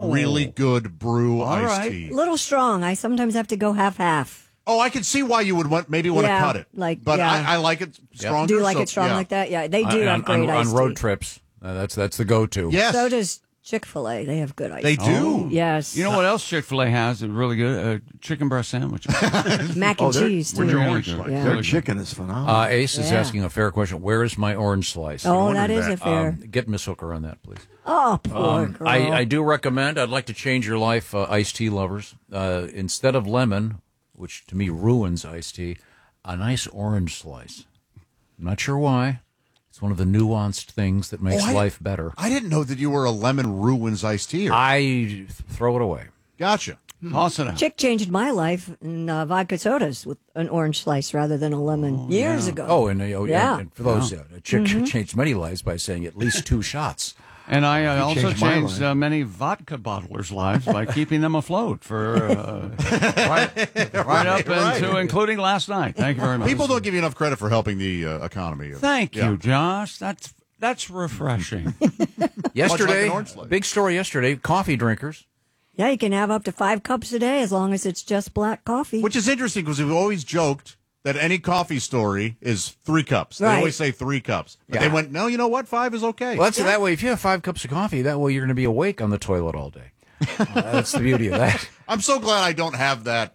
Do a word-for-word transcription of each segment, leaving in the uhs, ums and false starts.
really good brew All iced right. tea. A little strong. I sometimes have to go half-half. Oh, I can see why you would want maybe want to Yeah, cut it. like, but yeah. I, I like it stronger. Do you like so- it strong yeah. like that? Yeah, they do on, have great on, iced on road tea. trips. Uh, that's that's the go-to. Yes. So does Chick-fil-A. They have good iced They tea. do. Yes. You know what else Chick-fil-A has? A really good uh, chicken breast sandwich. Mac and Oh, they're- cheese, too. with your Really orange good. slice. Yeah. Their chicken is phenomenal. Uh, Ace is Yeah. asking a fair question. Where is my orange slice? Oh, wondered that is that. a fair. Um, get Miss Hooker on that, please. oh, poor Um, girl. I, I do recommend, I'd like to change your life, uh, iced tea lovers. Uh, instead of lemon, which to me ruins iced tea, a nice orange slice. I'm not sure why. It's one of the nuanced things that makes Oh, I- life better. I didn't know that you were a lemon ruins iced tea. I th- throw it away. Gotcha. Toss it out. Chick changed my life in uh, vodka sodas with an orange slice rather than a lemon years ago. Oh, and, uh, oh, Yeah. and, and for those, uh, a chick Mm-hmm. changed many lives by saying at least two shots. And I uh, also changed my changed life. uh, many vodka bottlers' lives by keeping them afloat for uh, right, right up right. into including last night. Thank you very much. People don't give you enough credit for helping the uh, economy. Thank Yeah. you, Josh. That's that's refreshing. Yesterday, an orange slice. big story yesterday, coffee drinkers. Yeah, you can have up to five cups a day as long as it's just black coffee. Which is interesting because we've always joked that any coffee story is three cups. They Right. always say three cups. But Yeah. they went, no, you know what? Five is okay. Well, that's that way. If you have five cups of coffee, that way you're going to be awake on the toilet all day. Uh, that's the beauty of that. I'm so glad I don't have that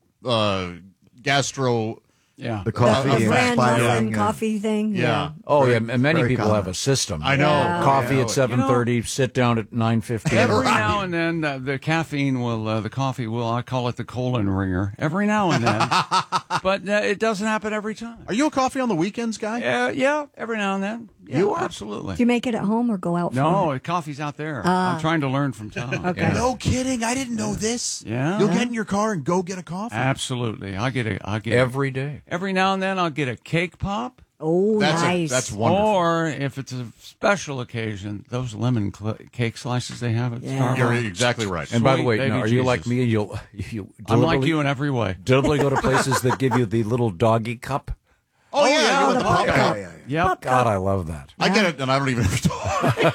uh, gastro. Yeah. The coffee the and Fran Muffin expiring. uh, coffee thing. Yeah. Oh, yeah, and many very people common. have a system. I know. Yeah. Coffee Yeah. at seven thirty, sit down at nine fifteen. Every now and then, uh, the caffeine will, uh, the coffee will, I call it the colon ringer. Every now and then. But uh, it doesn't happen every time. Are you a coffee on the weekends guy? Uh, yeah, every now and then. Yeah, You are? absolutely. Do you make it at home or go out for No, it? the coffee's out there. Ah. I'm trying to learn from Tom. Okay. Yeah. No kidding. I didn't know this. Yeah. You'll get in your car and go get a coffee. Absolutely. I get a, I get Every day. every now and then I'll get a cake pop. Oh, That's a- nice. that's wonderful. Or if it's a special occasion, those lemon cl- cake slices they have at Yeah. You're Starbucks. exactly right. And by the Sweet way, baby now, are you like Jesus. me? You'll you I'm like deliberately- you in every way. deliberately go to places that give you the little doggy cup. oh, yeah. yeah, you're the the pop pop Yeah, cup. yeah, yeah. Yep. God, I love that. I get it, and I don't even have to talk.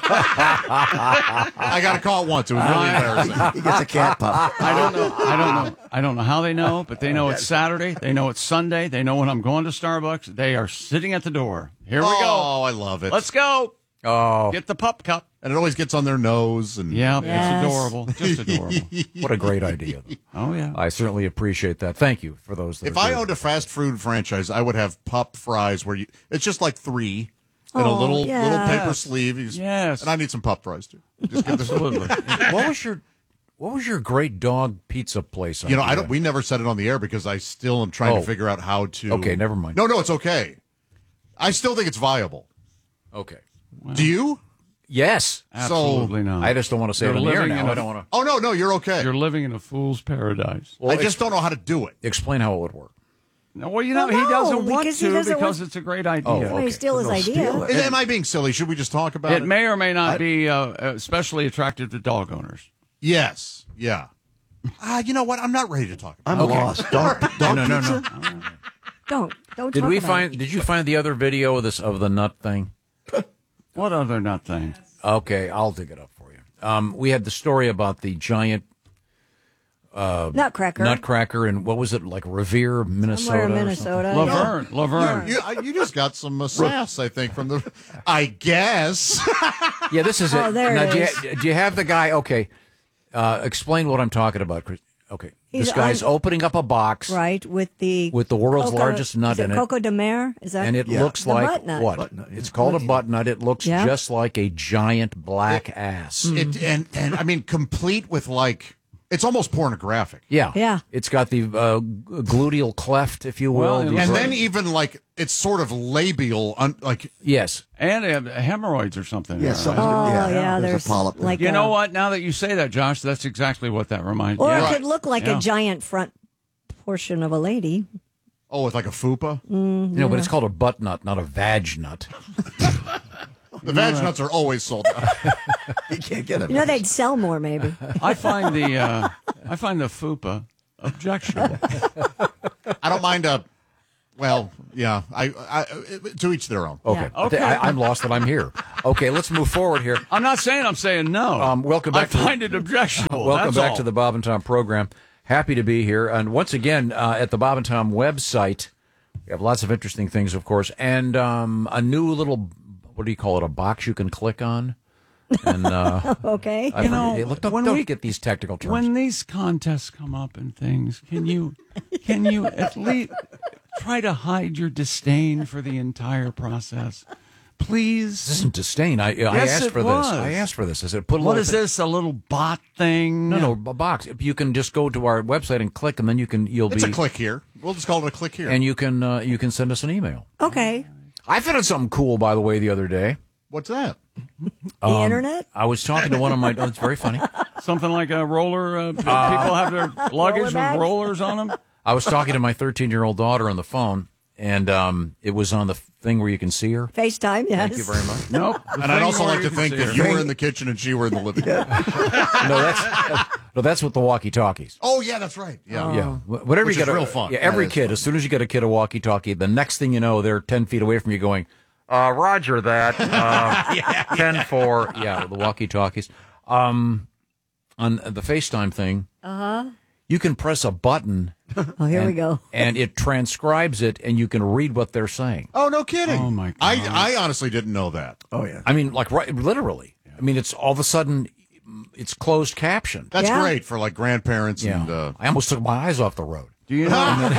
I got a call once. It was really embarrassing. He gets a cat pup. I don't know. I don't know. I don't know how they know, but they know it's Saturday. They know it's Sunday. They know when I'm going to Starbucks. They are sitting at the door. Here we go. Oh, I love it. Let's go. Oh, Get the pup cup. And it always gets on their nose. And Yeah, Yes. it's adorable. Just adorable. what a great idea. Oh, yeah. I certainly appreciate that. Thank you for those. That If are I doing owned it. a fast food franchise, I would have pup fries where you it's just like three in a Oh, little yeah. little paper Yes. sleeve. You just- Yes. And I need some pup fries too. Just give this Absolutely. what was your what was your great dog pizza place? You know, I idea? don't we never said it on the air because I still am trying Oh. to figure out how to Okay, never mind. No, no, it's okay. I still think it's viable. Okay. Do you? Yes. Absolutely not. I just don't want to say You're it on the air living now. in a- I don't want to. Oh no, no, you're okay. You're living in a fool's paradise. Well, I just don't know how to do it. explain how it would work. No, well, you know, Well, he no, doesn't want because he to doesn't because want- it's a great idea. Oh, Well, okay. you steal his They'll idea. steal it. Am I being silly? Should we just talk about it? It may or may not be uh, especially attractive to dog owners. Yes. Yeah. Ah, you know what? I'm not ready to talk about I'm lost. Dog, dog No, no, no, pizza? no. Don't. Don't Did talk we about find? it. Did you find the other video of this of the nut thing? What other nut thing? Okay, I'll dig it up for you. Um, we had the story about the giant Nutcracker. nutcracker in what was it like Revere, Minnesota? Somewhere in or Minnesota. Laverne. Laverne. it. You, I- you just got some uh, sass, I think, from the. I guess. something? Yeah, this is Oh, it. there now, it do, is. you, do you have the guy? Okay, uh, explain what I'm talking about, Chris. Okay, He's this guy's on- opening up a box, Right, with the... With the world's Coco- largest nut is it in it. Coco de Mer? Is that... and it Yeah. looks The like butt nut. what? Butt nut, yeah. It's called a butt nut. It looks Yeah. just like a giant black ass. It, and and I mean, complete with like, it's almost pornographic. Yeah, Yeah. It's got the uh, gluteal cleft, if you will. Well, the and And bra- then even like it's sort of labial, un, like yes, And uh, hemorrhoids or something. Yeah, right? something- Oh, Yeah, yeah, there's there's, a polyp there. like You a, know what? Now that you say that, Josh, that's exactly what that reminds me Or of. it could look like Yeah. a giant front portion of a lady. oh, with like a fupa. Mm. no, but it's called a butt nut, not a vag nut. The vag nuts are always sold out. You can't get it. You know, they'd sell more, maybe. I find the uh, I find the fupa objectionable. I don't mind a Well, yeah. I, I to each their own. Okay. Yeah. Okay. I, I'm lost and I'm here. Okay, let's move forward here. I'm not saying I'm saying no. Um, welcome back I to the- find it objectionable. Welcome That's back all. to the Bob and Tom program. Happy to be here. And once again, uh, at the Bob and Tom website, we have lots of interesting things, of course, and um, a new little, what do you call it, a box you can click on? And uh, Okay. I You forget- know, hey, look, don't, when don't we- get these technical terms. When these contests come up and things, can you can you at least try to hide your disdain for the entire process, This please? isn't disdain. I, I Yes, asked it for was. this. I asked for this. I said, put a What little is thing- this? A little bot thing? No, no, a box. You can just go to our website and click, and then you can you'll It's be a click here. We'll just call it a click here. and you can uh, you can send us an email. Okay. I found something cool, by the way, the other day. What's that? The internet? I was talking to one of my. Oh, it's very funny. Something like a roller. Uh, people have their luggage with bags? rollers on them. I was talking to my thirteen-year-old daughter on the phone, and um, it was on the thing where you can see her. FaceTime, yes. Thank you very much. Nope. The And I'd thing also where like to can think see that her. you were in the kitchen and she were in the living room. No, that's no, that's with the walkie-talkies. Oh, yeah, that's right. Yeah. Yeah, Wh- whatever Which you is get, a, real fun. Yeah, every That is kid. fun. As soon as you get a kid a walkie-talkie, the next thing you know, they're ten feet away from you, going, uh, "Roger that." Uh, ten four. Yeah, the walkie-talkies. Um, on the FaceTime thing, uh-huh. you can press a button. Oh, here we and- go. And it transcribes it, and you can read what they're saying. Oh, no kidding. Oh, my I, God. I honestly didn't know that. Oh yeah. I mean, like, right, literally. I mean, it's all of a sudden, it's closed caption. That's Yeah. great for like grandparents Yeah. and uh, I almost took my eyes off the road. Do you know?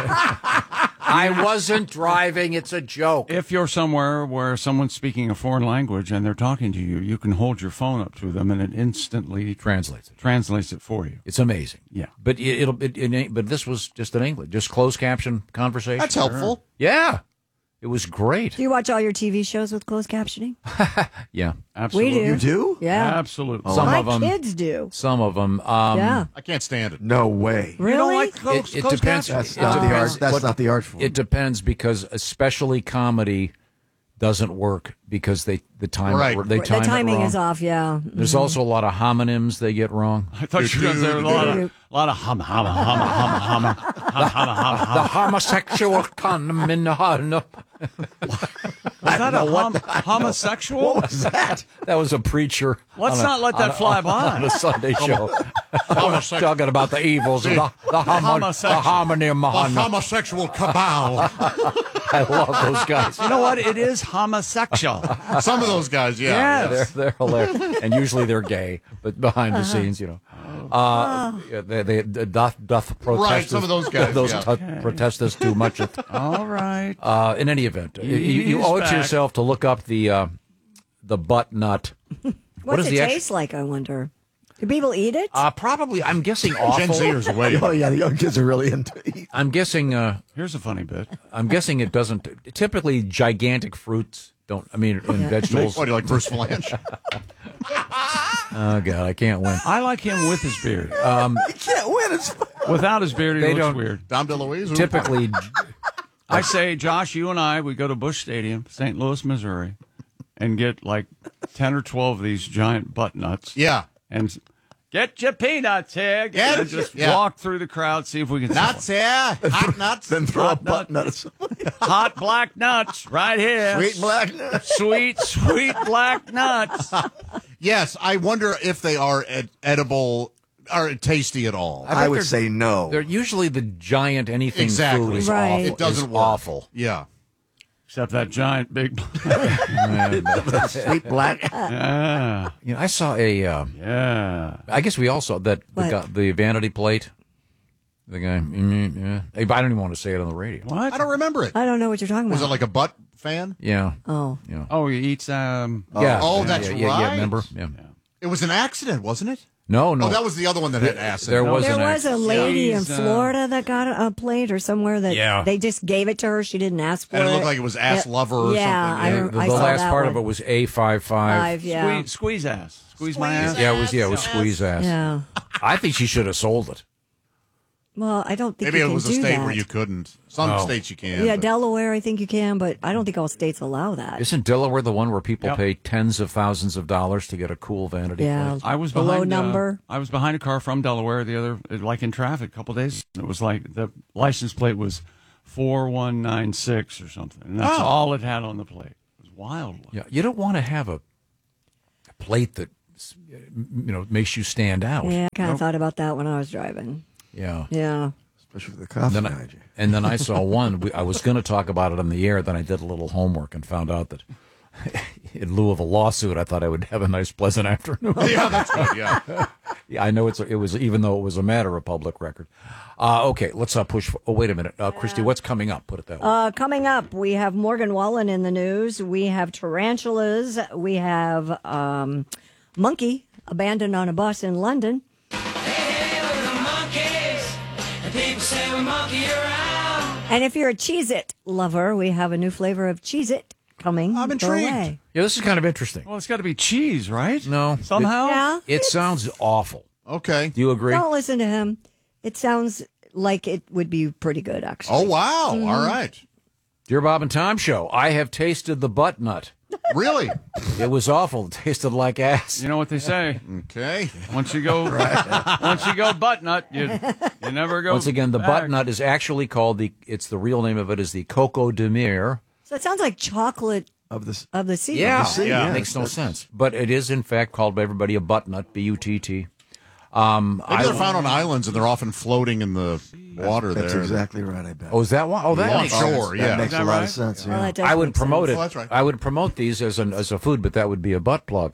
I wasn't driving. It's a joke. If you're somewhere where someone's speaking a foreign language and they're talking to you, you can hold your phone up to them and it instantly Translates it. translates it for you. It's amazing. Yeah. But it, it'll. It, it ain't, but this was just in English, just closed caption conversation. that's helpful. Yeah, it was great. Do you watch all your T V shows with closed captioning? Yeah, Absolutely. We do. You do? Yeah. Absolutely. Some My of 'em- kids do. some of them. Um, Yeah. I can't stand it. No way. Really? You don't like It, closed, it closed depends. captioning? That's it not the depends art. That's what- not the art form. It depends because especially comedy doesn't work because they the time Right. they The time it timing wrong. is off, yeah. There's also a lot of homonyms they get wrong. I thought you were going to say a lot of, a lot of hum, hum, hum, hum, hum, hum, hum, hum, hum, hum. The homosexual condom in the hum. Was that a hom- homosexual? What was that? That was a preacher. Let's on a- not let that on a- fly on by. a Sunday show. Talking about the evils of the, the, homo, the homosexual. homonym. A hum. homosexual cabal. I love those guys. You know what? It is homosexual. Some of those guys, yeah. Yes. They're, they're hilarious. And usually they're gay, but behind the scenes, you know. Uh, yeah, they, they, they doth, doth protest. Right, some of those guys, Those yeah. doth protest us too much. All right. Uh, in any event, you, you He's owe it back. to yourself to look up the uh, the butt nut. What's is it the ex- taste like, I wonder? Do people eat it? Uh, probably, I'm guessing Gen awful. Zers are way. Oh yeah, the young kids are really into it. I'm guessing. Uh, Here's a funny bit. I'm guessing it doesn't. Typically, gigantic fruits don't. I mean, in vegetables. What do you like, Bruce Flange? Oh God, I can't win. I like him with his beard. You can't win. It's Without his beard, he They looks don't- weird. Dom DeLuise? Typically, I say, Josh, you and I, we go to Busch Stadium, Saint Louis, Missouri, and get like ten or twelve of these giant butt nuts. Yeah. And s- get your peanuts here. Get and your- just yeah. walk through the crowd, see if we can Nuts here. Hot nuts. then throw Hot a butt nut. at somebody. hot black nuts right here. Sweet black nut. Sweet, sweet black nuts. Yes, I wonder if they are ed- edible or tasty at all. I would they're- say no. they're usually the giant anything Exactly. food is Right. awful. It doesn't is work. awful. Yeah. Except that giant big. Sweet black. Yeah, You know, I saw a. Uh, yeah. I guess we all saw that the, What? guy, the vanity plate. The guy. mm, yeah. Hey, but I don't even want to say it on the radio. What? I don't remember it. I don't know what you're talking Was it about. like a butt fan? Yeah. Oh. Yeah. Oh, he eats. Um. yeah. oh, yeah, that's yeah, Yeah, yeah, right. remember? Yeah. It was an accident, wasn't it? No, no. Oh, that was the other one that had acid. there was There an was a accident. lady in She's, uh, Florida that got a, a plate or somewhere that Yeah. they just gave it to her. She didn't ask for And it. it looked like it was ass Yeah, lover or yeah, something. I, Yeah, rem- The, I the saw last that part one. of it was A five five. Five, yeah. Squeeze, squeeze ass. Squeeze my Squeeze ass. Yeah, it was. Yeah, it was squeeze ass. Yeah. I think she should have sold it. Well, I don't think Maybe you it can was a do state that. where you couldn't. Some Oh. states you can. Yeah, but- Delaware, I think you can, but I don't think all states allow that. Isn't Delaware the one where people Yep. pay tens of thousands of dollars to get a cool vanity Yeah. plate? I was The behind low uh, number. I was behind a car from Delaware the other, like in traffic, a couple days. It was like the license plate was four one nine six or something. And that's Oh. all it had on the plate. It was wild. Yeah, you don't want to have a, a plate that you know makes you stand out. Yeah, I kind of thought about that when I was driving. Yeah. Yeah. Especially for the coffee Then I, guy. and then I saw one. We, I was going to talk about it on the air. Then I did a little homework and found out that in lieu of a lawsuit, I thought I would have a nice, pleasant afternoon. Yeah, that's good. Yeah. Yeah, I know it's it was even though it was a matter of public record. Uh, okay, let's uh, push. For, oh, wait a minute, uh, Christy, what's coming up? Put it that way. Uh, coming up, we have Morgan Wallen in the news. We have tarantulas. We have um, monkey abandoned on a bus in London. And if you're a Cheez-It lover, we have a new flavor of Cheez-It coming. I'm your intrigued. way. Yeah, this is kind of interesting. Well, it's got to be cheese, right? No, Somehow? Yeah. It sounds awful. Okay. Do you agree? Don't listen to him. It sounds like it would be pretty good, actually. Oh, wow. Mm-hmm. All right. Dear Bob and Tom Show, I have tasted the butt nut. Really? It was awful. It tasted like ass. You know what they say. Okay. Once you go, once you go butt nut, you you never go. Once again, the back. butt nut is actually called the. It's the real name of it is the Coco de Mer. So it sounds like chocolate Of this. of the sea. Yeah, sea, yeah, yeah. it makes no sense. But it is in fact called by everybody a butt nut. B U T T. Um, Maybe I- they're found on islands and they're often floating in the water That's there. exactly right, I bet. Oh, is that one? Oh, that Long makes shore, sense. yeah. That makes Is a that lot right? of sense. Well, Yeah. that does I would make promote sense. it. Oh, that's right. I would promote these as an as a food, but that would be a butt plug.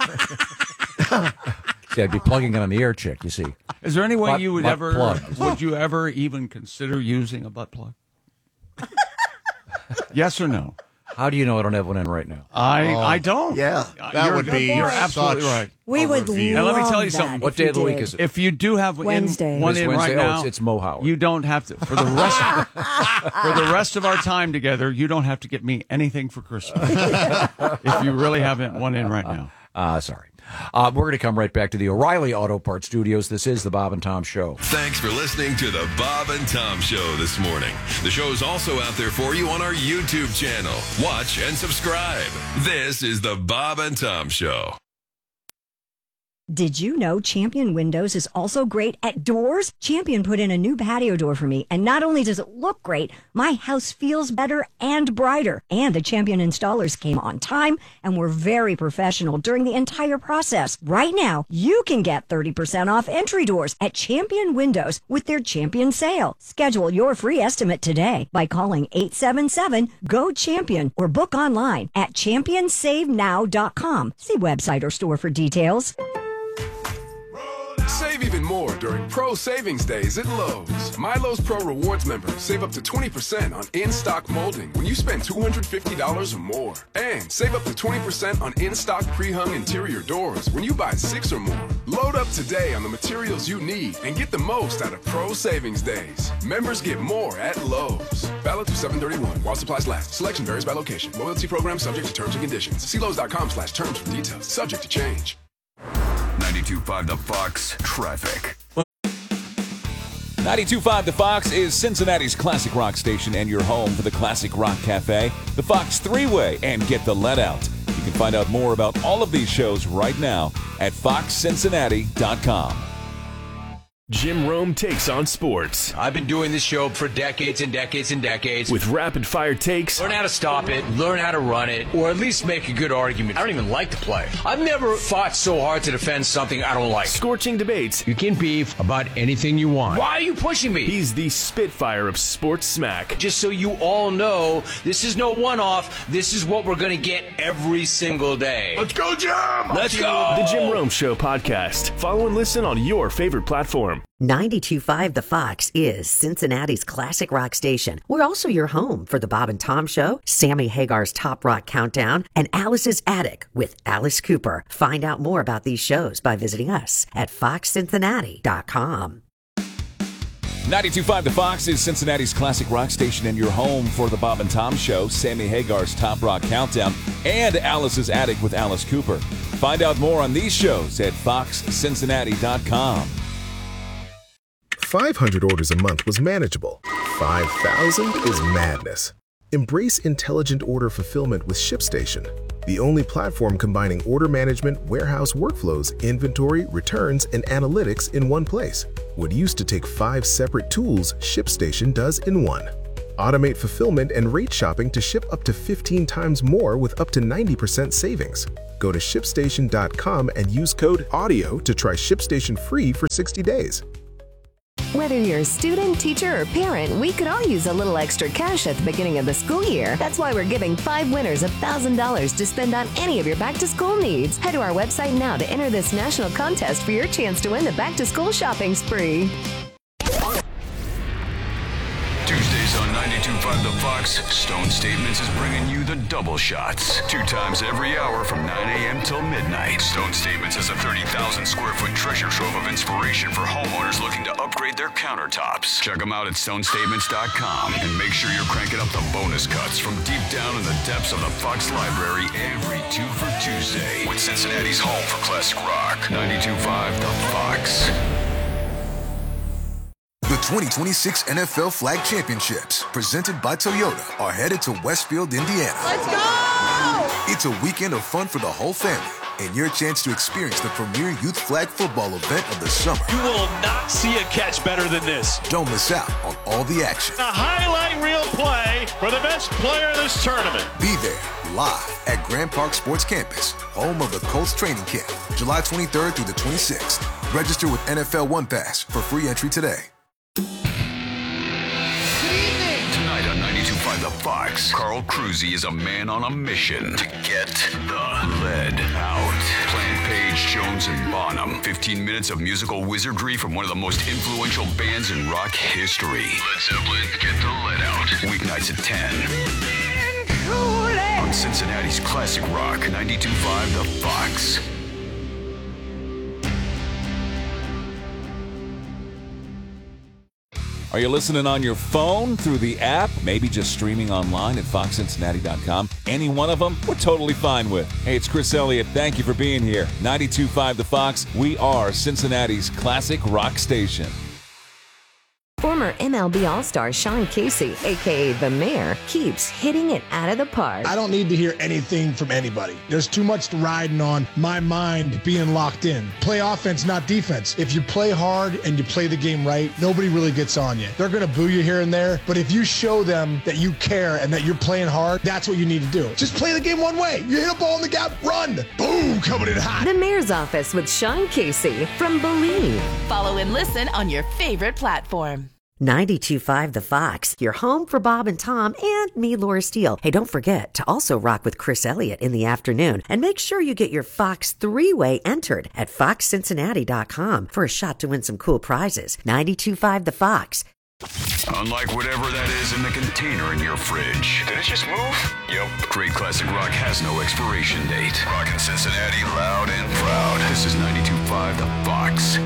See, I'd be plugging it on the air check. You see, Is there any way Butt- you would butt ever? plug. Would you ever even consider using a butt plug? Yes or no? how do you know I don't have one in right now? I I don't. Yeah. Uh, That you're- would be You're absolutely such right. We a would reveal. And let me love tell you that something. What if day you of the week did. is it? If you do have in- Wednesday. one It's in Wednesday. right Oh, now, it's- it's Mo Howard. You don't have to for the rest for the rest of our time together. You don't have to get me anything for Christmas if you really haven't one in right now. Uh, sorry. Uh, we're going to come right back to the O'Reilly Auto Parts Studios. This is the Bob and Tom Show. Thanks for listening to the Bob and Tom Show this morning. The show is also out there for you on our YouTube channel. Watch and subscribe. This is the Bob and Tom Show. Did you know Champion Windows is also great at doors? Champion put in a new patio door for me, and not only does it look great, my house feels better and brighter. And the Champion installers came on time and were very professional during the entire process. Right now, you can get thirty percent off entry doors at Champion Windows with their Champion sale. Schedule your free estimate today by calling eight seven seven, G O, CHAMPION or book online at champion save now dot com. See website or store for details. Save even more during Pro Savings Days at Lowe's. My Lowe's Pro Rewards members save up to twenty percent on in-stock molding when you spend two hundred fifty dollars or more. And save up to twenty percent on in-stock pre-hung interior doors when you buy six or more. Load up today on the materials you need and get the most out of Pro Savings Days. Members get more at Lowe's. Valid through seven thirty-one while supplies last. Selection varies by location. Loyalty program subject to terms and conditions. See Lowe's.com slash terms for details. Subject to change. ninety-two point five The Fox Traffic. ninety-two point five The Fox is Cincinnati's classic rock station and your home for the Classic Rock Cafe, the Fox Three-Way, and Get the Let Out. You can find out more about all of these shows right now at fox cincinnati dot com. Jim Rome takes on sports I've been doing this show for decades and decades and decades. with rapid-fire takes, Learn how to stop it, learn how to run it, or at least make a good argument. I don't even like the play. I've never fought so hard to defend something I don't like. scorching debates. You can beef about anything you want. Why are you pushing me? He's the Spitfire of sports smack. Just so you all know, this is no one-off. This is what we're going to get every single day. Let's go, Jim! Let's go! The Jim Rome Show podcast. Follow and listen on your favorite platform. ninety-two point five The Fox is Cincinnati's classic rock station. We're also your home for the Bob and Tom Show, Sammy Hagar's Top Rock Countdown, and Alice's Attic with Alice Cooper. Find out more about these shows by visiting us at fox cincinnati dot com. ninety-two point five The Fox is Cincinnati's classic rock station and your home for the Bob and Tom Show, Sammy Hagar's Top Rock Countdown, and Alice's Attic with Alice Cooper. Find out more on these shows at fox cincinnati dot com. five hundred orders a month was manageable. five thousand is madness. Embrace intelligent order fulfillment with ShipStation, the only platform combining order management, warehouse workflows, inventory, returns, and analytics in one place. What used to take five separate tools, ShipStation does in one. Automate fulfillment and rate shopping to ship up to fifteen times more with up to ninety percent savings. Go to ship station dot com and use code AUDIO to try ShipStation free for sixty days. Whether you're a student, teacher, or parent, we could all use a little extra cash at the beginning of the school year. That's why we're giving five winners one thousand dollars to spend on any of your back-to-school needs. Head to our website now to enter this national contest for your chance to win the back-to-school shopping spree. Tuesdays on ninety-two point five The Fox, Stone Statements is bringing you the double shots. Two times every hour from nine a.m. till midnight. Stone Statements is a thirty thousand square foot treasure trove of inspiration for homeowners looking to upgrade their countertops. Check them out at stone statements dot com and make sure you're cranking up the bonus cuts from deep down in the depths of the Fox Library every two for Tuesday with Cincinnati's home for classic rock. ninety-two point five The Fox. The twenty twenty-six N F L Flag Championships, presented by Toyota, are headed to Westfield, Indiana. Let's go! It's a weekend of fun for the whole family and your chance to experience the premier youth flag football event of the summer. You will not see a catch better than this. Don't miss out on all the action. A highlight reel play for the best player in this tournament. Be there live at Grand Park Sports Campus, home of the Colts training camp, July twenty-third through the twenty-sixth. Register with N F L One Pass for free entry today. Tonight on ninety-two point five The Fox, Carl Cruzy is a man on a mission to get the lead out. Plant Page, Jones, and Bonham. fifteen minutes of musical wizardry from one of the most influential bands in rock history. Led Zeppelin, Get the Lead Out. Weeknights at ten. On Cincinnati's classic rock, ninety-two point five The Fox. Are you listening on your phone, through the app, maybe just streaming online at fox cincinnati dot com? Any one of them, we're totally fine with. Hey, it's Chris Elliott. Thank you for being here. ninety-two point five The Fox. We are Cincinnati's classic rock station. Former M L B All-Star Sean Casey, a k a. The Mayor, keeps hitting it out of the park. I don't need to hear anything from anybody. There's too much riding on my mind being locked in. Play offense, not defense. If you play hard and you play the game right, nobody really gets on you. They're going to boo you here and there, but if you show them that you care and that you're playing hard, that's what you need to do. Just play the game one way. You hit a ball in the gap, run. Boom, coming in hot. The Mayor's Office with Sean Casey from Believe. Follow and listen on your favorite platform. ninety-two point five The Fox, your home for Bob and Tom and me, Laura Steele. Hey, don't forget to also rock with Chris Elliott in the afternoon. And make sure you get your Fox three-way entered at fox cincinnati dot com for a shot to win some cool prizes. ninety-two point five The Fox. Unlike whatever that is in the container in your fridge. Did it just move? Yep. Great classic rock has no expiration date. Rockin' Cincinnati loud and proud. This is ninety-two point five The Fox.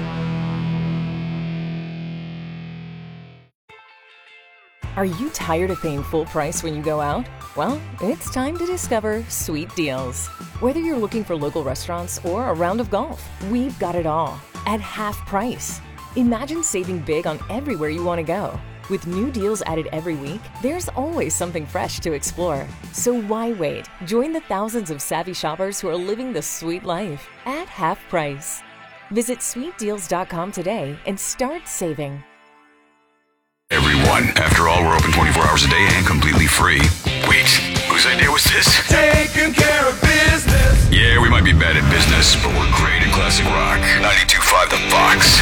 Are you tired of paying full price when you go out? Well, it's time to discover Sweet Deals. Whether you're looking for local restaurants or a round of golf, we've got it all at half price. Imagine saving big on everywhere you want to go. With new deals added every week, there's always something fresh to explore. So why wait? Join the thousands of savvy shoppers who are living the sweet life at half price. Visit sweet deals dot com today and start saving. Everyone. After all, we're open twenty-four hours a day and completely free. Wait, whose idea was this? Taking care of business. Yeah, we might be bad at business, but we're great at classic rock. ninety-two point five The Fox.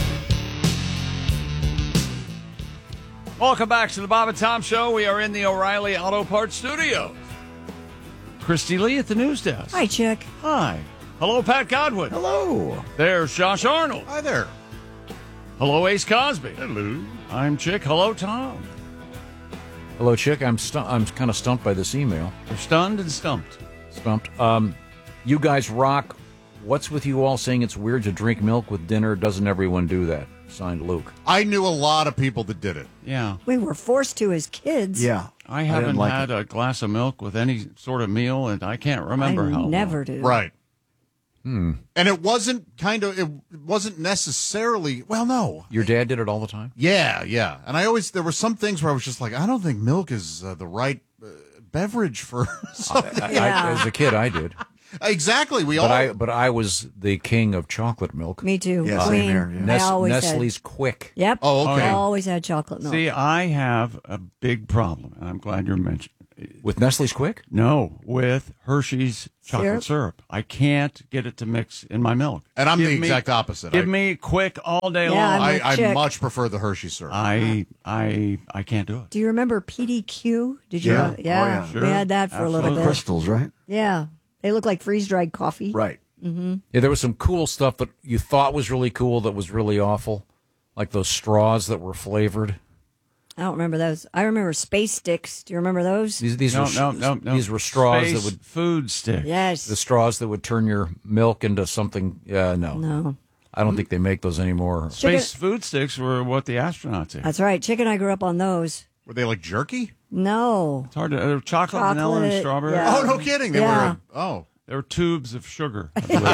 Welcome back to the Bob and Tom Show. We are in the O'Reilly Auto Parts Studios. Christy Lee at the news desk. Hi, Chick. Hi. Hello, Pat Godwin. Hello. There's Josh Arnold. Hi there. Hello, Ace Cosby. Hello. I'm Chick. Hello, Tom. Hello, Chick. I'm stu- I'm kind of stumped by this email. You're stunned and stumped. Stumped. Um, you guys rock. What's with you all saying it's weird to drink milk with dinner? Doesn't everyone do that? Signed, Luke. I knew a lot of people that did it. Yeah. We were forced to as kids. Yeah. I haven't like had it. a glass of milk with any sort of meal, and I can't remember I how never long. do. Right. Hmm. And it wasn't kind of, it wasn't necessarily, well, no. Your dad did it all the time? Yeah, yeah. And I always, there were some things where I was just like, I don't think milk is uh, the right uh, beverage for something. I, I, as a kid, I did. Exactly. We but all. I, but I was the king of chocolate milk. Me too. Yeah, same Queen. here, yeah. Nes- I always Nestle's had. Quick. Yep. Oh, okay. I always had chocolate milk. See, I have a big problem, and I'm glad you're mentioning. With Nestle's Quick? No, with Hershey's chocolate syrup. I can't get it to mix in my milk. And I'm Give the me- exact opposite. Give I, me Quick all day Yeah, long. I'm I, with I Chick. much prefer the Hershey syrup. I I I can't do it. Do you remember P D Q? Did you? Yeah. Have, yeah. Oh, yeah. Sure. We had that for a little Absolutely. bit. Crystals, right? Yeah. They look like freeze dried coffee. Right. Mm-hmm. Yeah, there was some cool stuff that you thought was really cool that was really awful, like those straws that were flavored. I don't remember those. I remember Space Sticks. Do you remember those? These these No, were no, no, no. these were straws Space that would food stick. Yes. the straws that would turn your milk into something. Yeah, no, No. I don't think they make those anymore. Space food sticks were what the astronauts ate. That's right. Chick and I grew up on those. Were they like jerky? No. It's hard to uh, chocolate, vanilla, and Chocolate, strawberry. yeah. Oh, no kidding. They Yeah. were. Oh. They were tubes of sugar.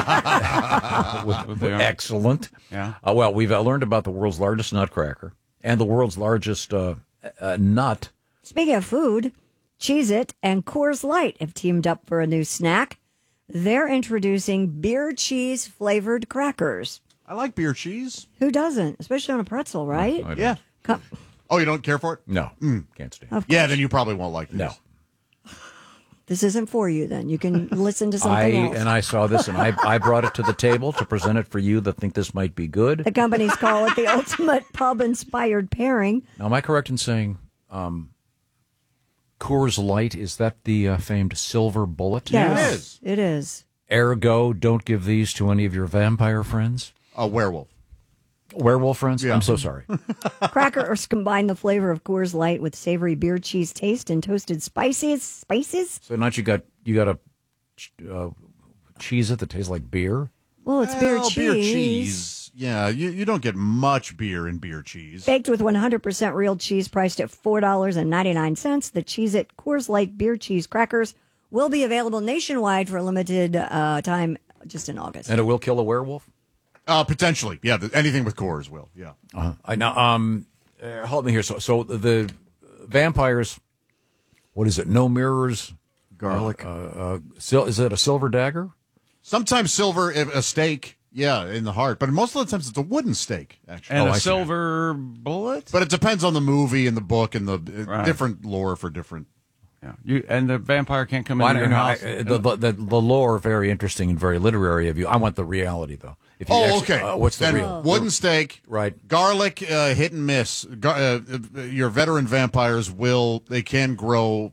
What they are. Excellent. Yeah. Uh, well, we've uh, learned about the world's largest nutcracker and the world's largest uh, uh, nut. Speaking of food, Cheez-It and Coors Light have teamed up for a new snack. They're introducing beer cheese flavored crackers. I like beer cheese. Who doesn't? Especially on a pretzel, right? I don't- Yeah. Co- Oh, you don't care for it? No, can't stand. Of Yeah, then you probably won't like these. No. This isn't for you then. You can listen to I something else. and I saw this, and I I brought it to the table to present it for you that think this might be good. The companies call it the ultimate pub-inspired pairing. Now, am I correct in saying um, Coors Light, is that the uh, famed silver bullet? Yes, it is. It is. Ergo, don't give these to any of your vampire friends. A werewolf. Werewolf friends? Yeah. I'm so sorry. Crackers combine the flavor of Coors Light with savory beer cheese taste and toasted spices. Spices? So now you got you got a uh, cheese it that tastes like beer. Well, it's beer Well, cheese. beer cheese. Yeah, you, you don't get much beer in beer cheese. Baked with one hundred percent real cheese priced at four dollars and ninety-nine cents, the Cheez-It Coors Light beer cheese crackers will be available nationwide for a limited uh, time just in August. And it will kill a werewolf? Uh, potentially. Yeah, the, anything with Coors will. Yeah. Uh, I now um, uh, help me here. So, so the, the vampires. What is it? No mirrors, garlic. Uh, uh, sil- is it a silver dagger? Sometimes silver, if- a stake. Yeah, in the heart. But most of the times it's a wooden stake, actually. And Oh, a I see. silver bullet? But it depends on the movie and the book and the uh, Right. different lore for different. Yeah. You, and the vampire can't come Well, I into don't your know. house. I- the, the, the, the lore very interesting and very literary of you. I want the reality though. If you Oh, actually- okay. uh, what's the then real wooden stake, right? Garlic, uh, hit and miss. Gar- uh, uh, your veteran vampires will they can grow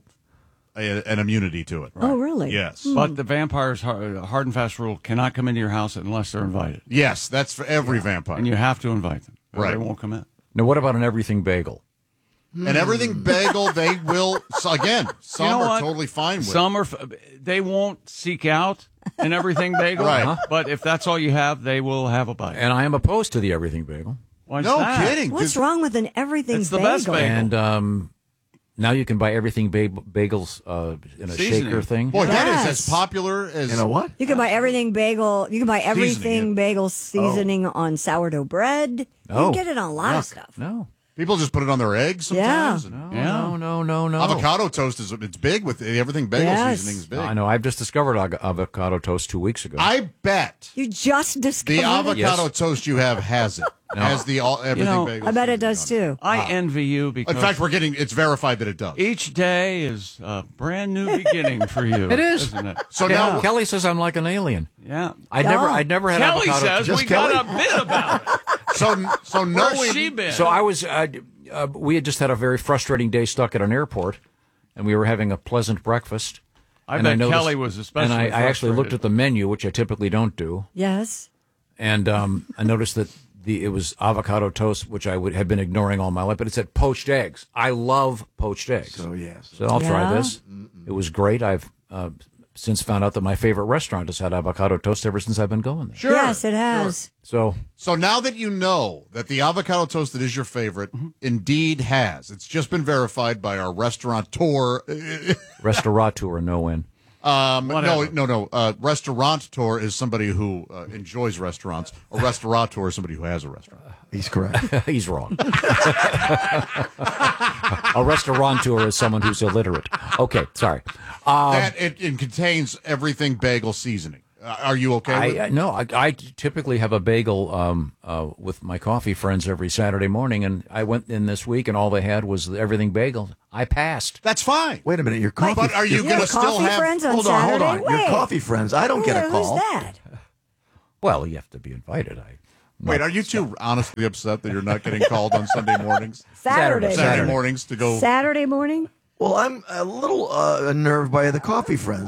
a, an immunity to it. Oh, really? Yes. But the vampire's hard, hard and fast rule cannot come into your house unless they're invited. Yes, that's for every vampire. And you have to invite them. Or Right. They won't come in. Now, what about an everything bagel? And everything bagel, they will so again. Some You know are what? totally fine with. Some are. f- They won't seek out an everything bagel. Right. Uh-huh. But if that's all you have, they will have a bite. And I am opposed to the everything bagel. Why is No that? kidding. What's wrong with an everything It's the bagel? best bagel. And um, now you can buy everything ba- bagels uh, in a Seasoning. shaker thing. Boy, that is Yes. as popular as You know what? You can buy everything bagel. You can buy everything Seasoning it. bagel seasoning on sourdough bread. You Oh. can get it on a lot of Yuck. stuff. No. people just put it on their eggs sometimes. Yeah. And No, Yeah. no, no, no, no. Avocado toast is it's big with everything bagel Yes. seasoning is big. I know. I've just discovered ag- avocado toast two weeks ago. I bet You just discovered the it? avocado Yes. toast you have has it. No. Has the all everything know, bagel. I bet it seasoning does on too. I envy you because In fact, we're getting it's verified that it does. each day is a brand new beginning for you. It is. Isn't it? So yeah. now Kelly says I'm like an alien. Yeah. I never, Oh. I never had Kelly avocado. says Just we Kelly? got a bit about it. so so Where's knowing she been? So I was, uh, uh, we had just had a very frustrating day stuck at an airport, and we were having a pleasant breakfast. I and bet noticed- Kelly was especially And I, I actually looked frustrated. at the menu, which I typically don't do, Yes. and um, I noticed that the it was avocado toast, which I would have been ignoring all my life, but it said poached eggs. I love poached eggs. So yes. So I'll try Yeah? this. It was great. I've uh, since found out that my favorite restaurant has had avocado toast ever since I've been going there. Sure. Yes, it has. So So now that you know that the avocado toast that is your favorite indeed has, it's just been verified by our restaurateur. restaurateur, no win. Um, no, Whatever. no, no. Uh, restaurateur is somebody who uh, enjoys restaurants. A restaurateur is somebody who has a restaurant. He's correct. He's wrong. A restaurateur is someone who's illiterate. Okay, sorry. Um, that it, it contains everything bagel seasoning. Uh, are you okay I, with uh, it? no, I, I typically have a bagel um, uh, with my coffee friends every Saturday morning, and I went in this week, and all they had was the everything bagel. I passed. That's fine. Wait a minute, your coffee. But are you your- going to still have? friends on hold on, hold Saturday? on. Your Wait. coffee friends. I don't get a Who's call. that? Well, you have to be invited. I Wait, are you two honestly upset that you're not getting called on Sunday mornings? Saturday. Saturday, Saturday. mornings to go. Saturday morning? Well, I'm a little uh, unnerved by the coffee friends.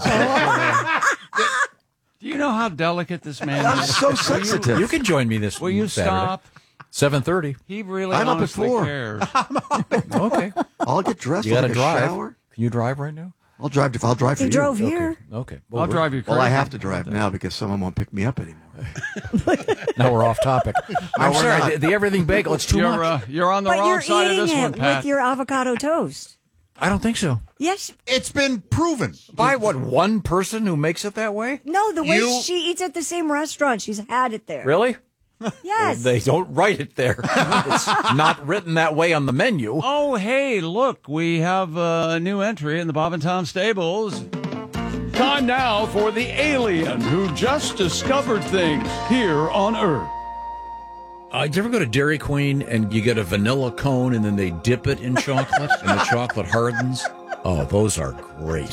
Do you know how delicate this man I'm is? so Will you- sensitive. You can join me this Will you Saturday. stop? seven thirty. He really I'm up at honestly four. cares. Okay. I'll get dressed. You got I'll to take a drive. shower. Can you drive right now? I'll drive. If I'll drive for He you. drove Okay. here. Okay. I'll we're- drive you crazy. Well, I have to drive now because someone won't pick me up anymore. Now we're off topic. I'm we're sorry. not. The, the everything bagel. It's too You're, much. uh, you're on the But wrong you're side of eating this it one, Pat. with your avocado toast. I don't think so. Yes. It's been proven. By what, one person who makes it that way? No, the way You- she eats at the same restaurant. She's had it there. Really? Yes. They don't write it there. It's not written that way on the menu. Oh, hey, look, we have a new entry in the Bob and Tom Stables. Time now for the alien who just discovered things here on Earth. Uh, did you ever go to Dairy Queen and you get a vanilla cone and then they dip it in chocolate and the chocolate hardens? Oh, those are great.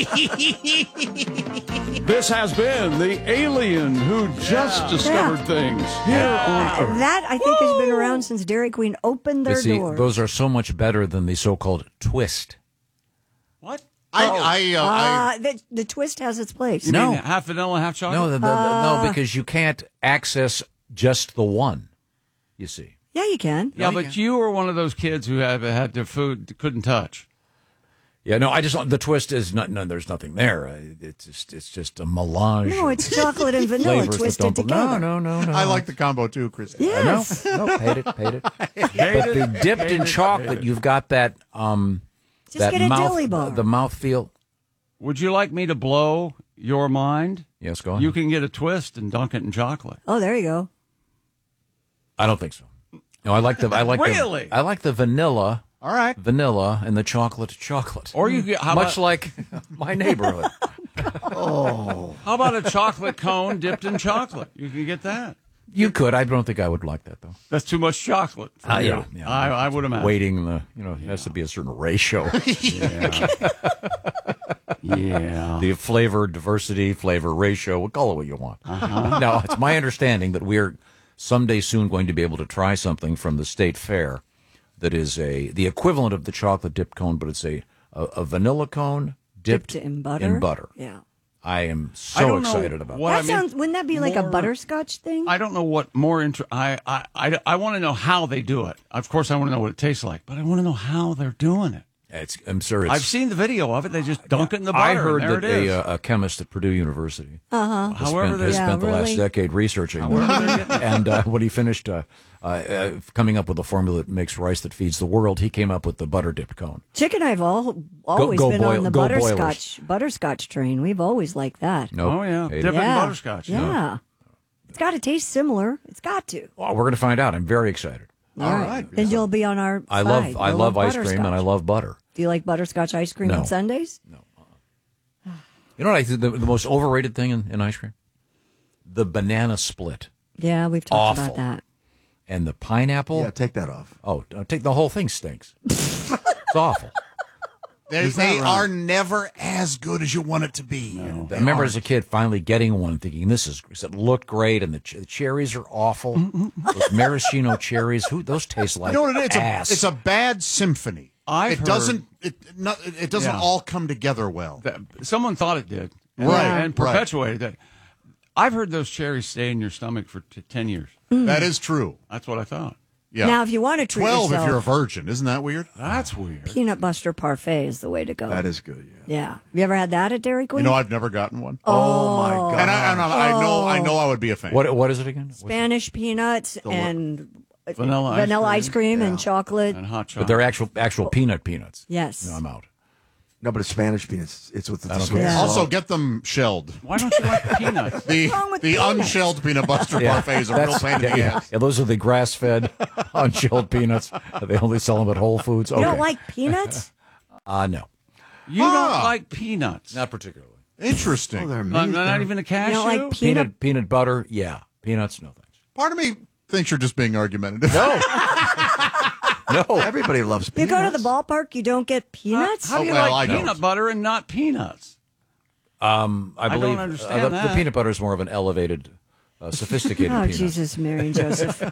This has been the alien who just discovered Yeah. things here on Earth. That, I think, has been around since Dairy Queen opened You their see, doors. those are so much better than the so-called twist. What? I, I, uh, I, Uh, the, the twist has its place. You No. mean half vanilla, half chocolate? No, the, the, the- no, because you can't access just the one. You see. Yeah, you can. Yeah, but you were one of those kids who had had their food couldn't touch. Yeah, no, I just the twist is not. No, there's nothing there. Uh, It's just it's just a melange. No, of it's chocolate and vanilla flavors that twisted don't- together. No, no, no, no. I like the combo too, Christy. Yes. No, no, hate it, hate it. But the dipped in chocolate, you've got that um, Just that get a mouth, dilly bar. the mouth feel. Would you like me to blow your mind? Yes, go ahead. You can get a twist and dunk it in chocolate. Oh, there you go. I don't think so. No, I like the I like Really? the I like the vanilla. All right. Vanilla and the chocolate chocolate. Or you get how much about, like my neighborhood. Oh, how about a chocolate cone dipped in chocolate? You can get that. You could. I don't think I would like that though. That's too much chocolate. for Uh, you. yeah, yeah. I, I would imagine. Waiting the you know it has to be a certain ratio. Yeah. yeah. The flavor diversity, flavor ratio, we'll call it what you want. Uh-huh. Now, it's my understanding that we're someday soon going to be able to try something from the state fair that is a the equivalent of the chocolate dip cone, but it's a a, a vanilla cone dipped, Dipped in butter. In butter. Yeah. I am I so don't know excited about what that I mean, sounds. Wouldn't that be like a more- butterscotch thing? I don't know what more inter- I I I, I want to know how they do it. Of course, I want to know what it tastes like, but I want to know how they're doing it. that. It's, I'm sure it's. I've seen the video of it. They just dunk it in the butter. I heard and there that it is. a, uh, a chemist at Purdue University Uh-huh. has However spent, they- has Yeah, spent the really? last decade researching However it. and uh, when he finished uh, uh, uh, coming up with a formula that makes rice that feeds the world, he came up with the butter dipped cone. Chick and I've all always go been boil- on the go butterscotch butterscotch train. We've always liked that. Nope. Oh yeah, Hate dip it. it in Yeah. butterscotch. Yeah. It's got to taste similar. It's got to. Well, we're going to find out. I'm very excited. All right. Then you'll be on our I side. love I You'll love ice cream butterscotch. and I love butter. Do you like butterscotch ice cream No. on Sundays? You know what I think the, the most overrated thing in, in ice cream? The banana split Yeah, we've talked Awful. about that. and the pineapple. yeah. Take that off. Oh, uh, take the whole thing stinks. It's awful. They, they are never as good as you want it to be. I remember as a kid finally getting one, thinking this is it looked great, and the, ch- the cherries are awful. Those maraschino cherries, who those taste like You know what it is? It's a, ass. it's a bad symphony. I've it heard- doesn't. It not, it doesn't Yeah. all come together well. That- someone thought it did, and, Right, and right. perpetuated that. I've heard those cherries stay in your stomach for t- ten years. That is true. That's what I thought. Yeah. Now, if you want to treat Twelve yourself, if you're a virgin. Isn't that weird? That's weird. peanut butter parfait is the way to go. That is good. Yeah. Yeah. Have you ever had that at Dairy Queen? You know, I've never gotten one. Oh, my god. And I, and I, I know, I know, I would be a fan. what what is it again? Spanish peanuts and Vanilla ice vanilla cream. ice cream and chocolate. And hot But chocolate. they're actual actual peanut peanuts. Yes. No, I'm out. No, but it's Spanish peanuts. It's with the Okay. Swiss Also, salt. get them shelled. Why don't you like peanuts? The wrong with the peanuts? unshelled peanut butter Yeah, parfait is a real that's- pain in yeah, the yeah. ass. Yeah, those are the grass-fed, unshelled peanuts. They only sell them at Whole Foods. You Okay. don't like peanuts? Uh, no. You Ah. don't like peanuts. Not particularly. Interesting. Oh, they're Not, amazing. not even a cashew? You don't like peanut? Peanut peanut butter, yeah. Peanuts, no thanks. Part of me thinks you're just being argumentative. No. No. Everybody loves You peanuts. go to the ballpark, you don't get peanuts? How do you Oh, well, like I peanut don't. butter and not peanuts? Um, I I don't believe understand uh, the, that. the peanut butter is more of an elevated, uh, sophisticated Oh, peanut. Jesus, Mary and Joseph.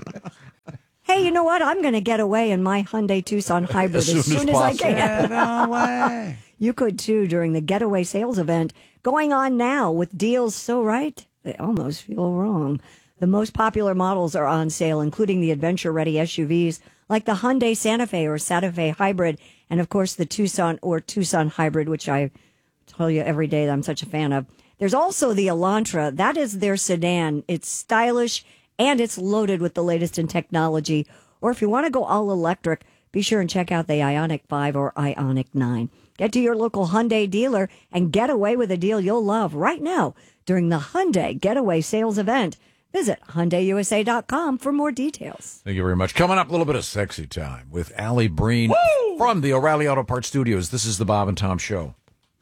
Hey, you know what? I'm going to get away in my Hyundai Tucson hybrid as As soon, soon as as, I possible. can. No way. You could too during the Getaway sales event going on now with deals so right they almost feel wrong. The most popular models are on sale, including the adventure-ready S U Vs like the Hyundai Santa Fe or Santa Fe Hybrid, and of course the Tucson or Tucson Hybrid, which I tell you every day that I'm such a fan of. There's also the Elantra. That is their sedan. It's stylish and it's loaded with the latest in technology. Or if you want to go all electric, be sure and check out the Ioniq five or Ioniq nine. Get to your local Hyundai dealer and get away with a deal you'll love right now during the Hyundai Getaway sales event. Visit Hyundai U S A dot com for more details. Thank you very much. Coming up, a little bit of sexy time with Allie Breen from the O'Reilly Auto Parts Studios. This is the Bob and Tom Show.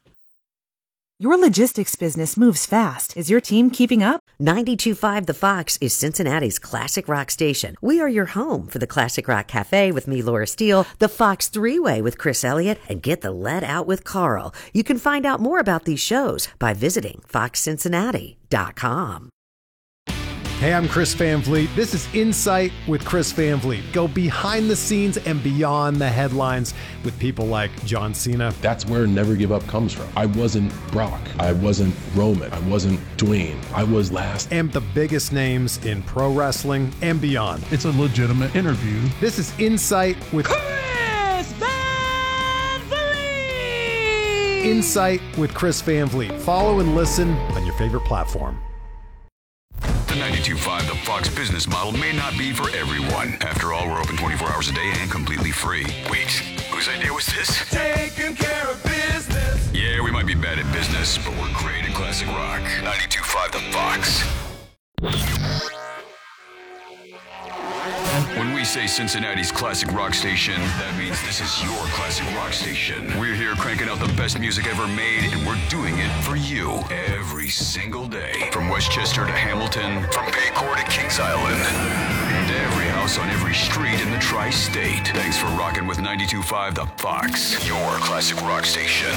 Your logistics business moves fast. Is your team keeping up? ninety-two point five The Fox is Cincinnati's classic rock station. We are your home for the Classic Rock Cafe with me, Laura Steele, the Fox Three-Way with Chris Elliott, and Get the Lead Out with Carl. You can find out more about these shows by visiting fox cincinnati dot com. Hey, I'm Chris Van Vliet. This is Insight with Chris Van Vliet. Go behind the scenes and beyond the headlines with people like John Cena. That's where Never Give Up comes from. I wasn't Brock. I wasn't Roman. I wasn't Dwayne. I was last. And the biggest names in pro wrestling and beyond. It's a legitimate interview. This is Insight with Chris Van Vliet! Insight with Chris Van Vliet. Follow and listen on your favorite platform. The ninety-two point five The Fox business model may not be for everyone. After all, we're open twenty-four hours a day and completely free. Wait, whose idea was this? Taking care of business. Yeah, we might be bad at business, but we're great at classic rock. ninety-two point five The Fox. When we say Cincinnati's classic rock station, that means this is your classic rock station. We're here cranking out the best music ever made, and we're doing it for you every single day. From Westchester to Hamilton, from Baycor to Kings Island, and every house on every street in the tri-state. Thanks for rocking with ninety-two point five The Fox, your classic rock station.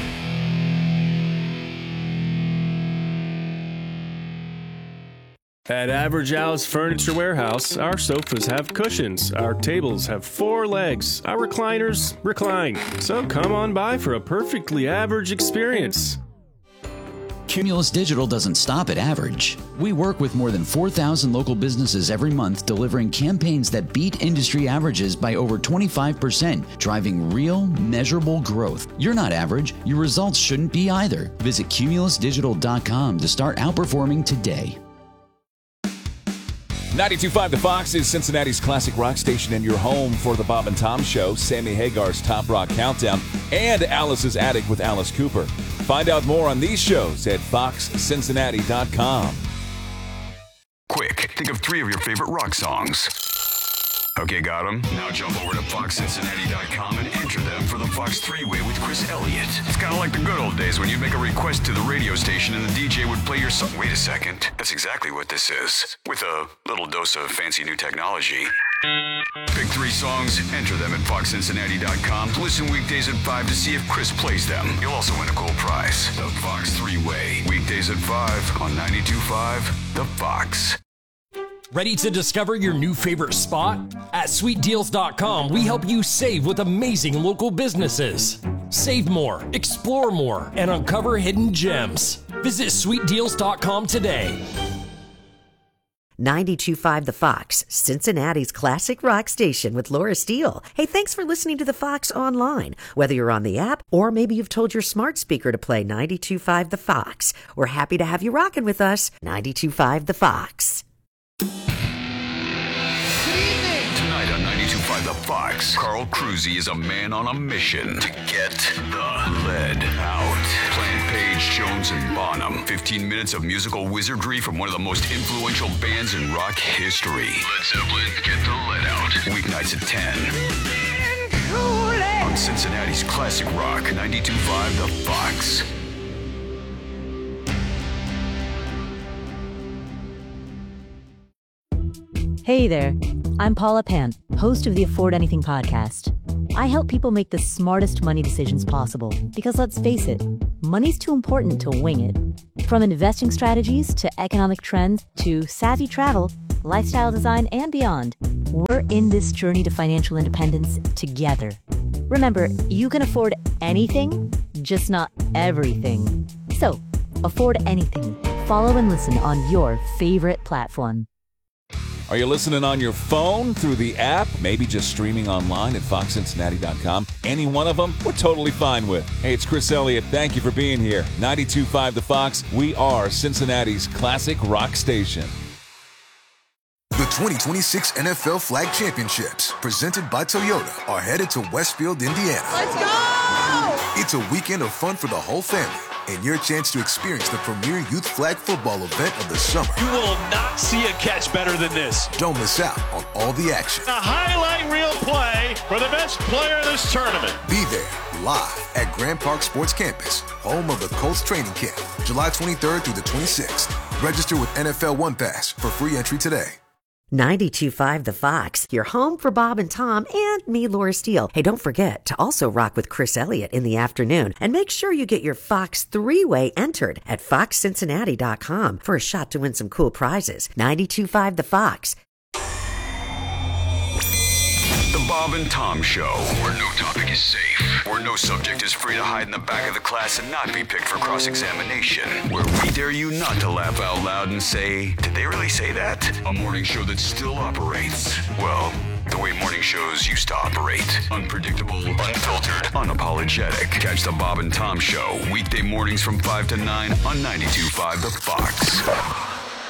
At Average Al's Furniture Warehouse, our sofas have cushions, our tables have four legs, our recliners recline. So come on by for a perfectly average experience. Cumulus Digital doesn't stop at average. We work with more than four thousand local businesses every month, delivering campaigns that beat industry averages by over twenty-five percent, driving real, measurable growth. You're not average. Your results shouldn't be either. Visit cumulus digital dot com to start outperforming today. ninety-two point five The Fox is Cincinnati's classic rock station and your home for the Bob and Tom Show, Sammy Hagar's Top Rock Countdown, and Alice's Attic with Alice Cooper. Find out more on these shows at fox cincinnati dot com. Quick, think of three of your favorite rock songs. Okay, got them? Now jump over to fox cincinnati dot com and enter them for the Fox Three-Way with Chris Elliott. It's kind of like the good old days when you'd make a request to the radio station and the D J would play your song. Wait a second. That's exactly what this is. With a little dose of fancy new technology. Pick three songs, enter them at fox cincinnati dot com. Listen weekdays at five to see if Chris plays them. You'll also win a cool prize. The Fox Three-Way. Weekdays at five on ninety-two point five The Fox. Ready to discover your new favorite spot? At sweet deals dot com, we help you save with amazing local businesses. Save more, explore more, and uncover hidden gems. Visit sweet deals dot com today. ninety-two point five The Fox, Cincinnati's classic rock station with Laura Steele. Hey, thanks for listening to The Fox online. Whether you're on the app or maybe you've told your smart speaker to play ninety-two point five The Fox. We're happy to have you rocking with us. ninety-two point five The Fox. Tonight on ninety-two point ninety-two point five The Fox, Carl Cruzy is a man on a mission to get the lead out. Plant Page, Jones, and Bonham. fifteen minutes of musical wizardry from one of the most influential bands in rock history. Led Zeppelin, Get the Lead Out. Weeknights at ten. On Cincinnati's Classic Rock, ninety-two point five The Fox. Hey there, I'm Paula Pan, host of the Afford Anything podcast. I help people make the smartest money decisions possible because let's face it, money's too important to wing it. From investing strategies to economic trends to savvy travel, lifestyle design, and beyond, we're in this journey to financial independence together. Remember, you can afford anything, just not everything. So, afford anything. Follow and listen on your favorite platform. Are you listening on your phone, through the app, maybe just streaming online at fox cincinnati dot com? Any one of them, we're totally fine with. Hey, it's Chris Elliott. Thank you for being here. ninety-two point five The Fox. We are Cincinnati's classic rock station. The twenty twenty-six N F L Flag Championships, presented by Toyota, are headed to Westfield, Indiana. Let's go! It's a weekend of fun for the whole family and your chance to experience the premier youth flag football event of the summer. You will not see a catch better than this. Don't miss out on all the action. A highlight reel play for the best player in this tournament. Be there live at Grand Park Sports Campus, home of the Colts training camp, July twenty-third through the twenty-sixth. Register with N F L One Pass for free entry today. ninety-two point five The Fox, your home for Bob and Tom and me, Laura Steele. Hey, don't forget to also rock with Chris Elliott in the afternoon. And make sure you get your Fox three-way entered at fox cincinnati dot com for a shot to win some cool prizes. ninety-two point five The Fox. The Bob and Tom Show, where no topic is safe, where no subject is free to hide in the back of the class and not be picked for cross-examination, where we dare you not to laugh out loud and say, did they really say that? A morning show that still operates, well, the way morning shows used to operate. Unpredictable, unfiltered, unapologetic. Catch the Bob and Tom Show, weekday mornings from five to nine on ninety-two point five The Fox.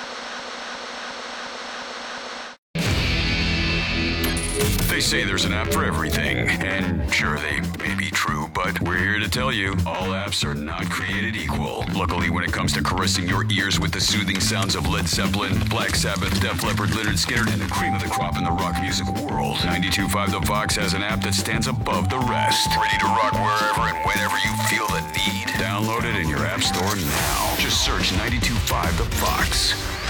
They say there's an app for everything, and sure, they may be true, but we're here to tell you, all apps are not created equal. Luckily, when it comes to caressing your ears with the soothing sounds of Led Zeppelin, Black Sabbath, Def Leppard, Lynyrd Skynyrd, and the cream of the crop in the rock music world, ninety-two point five The Fox has an app that stands above the rest. Ready to rock wherever and whenever you feel the need. Download it in your app store now. Just search ninety-two point five The Fox.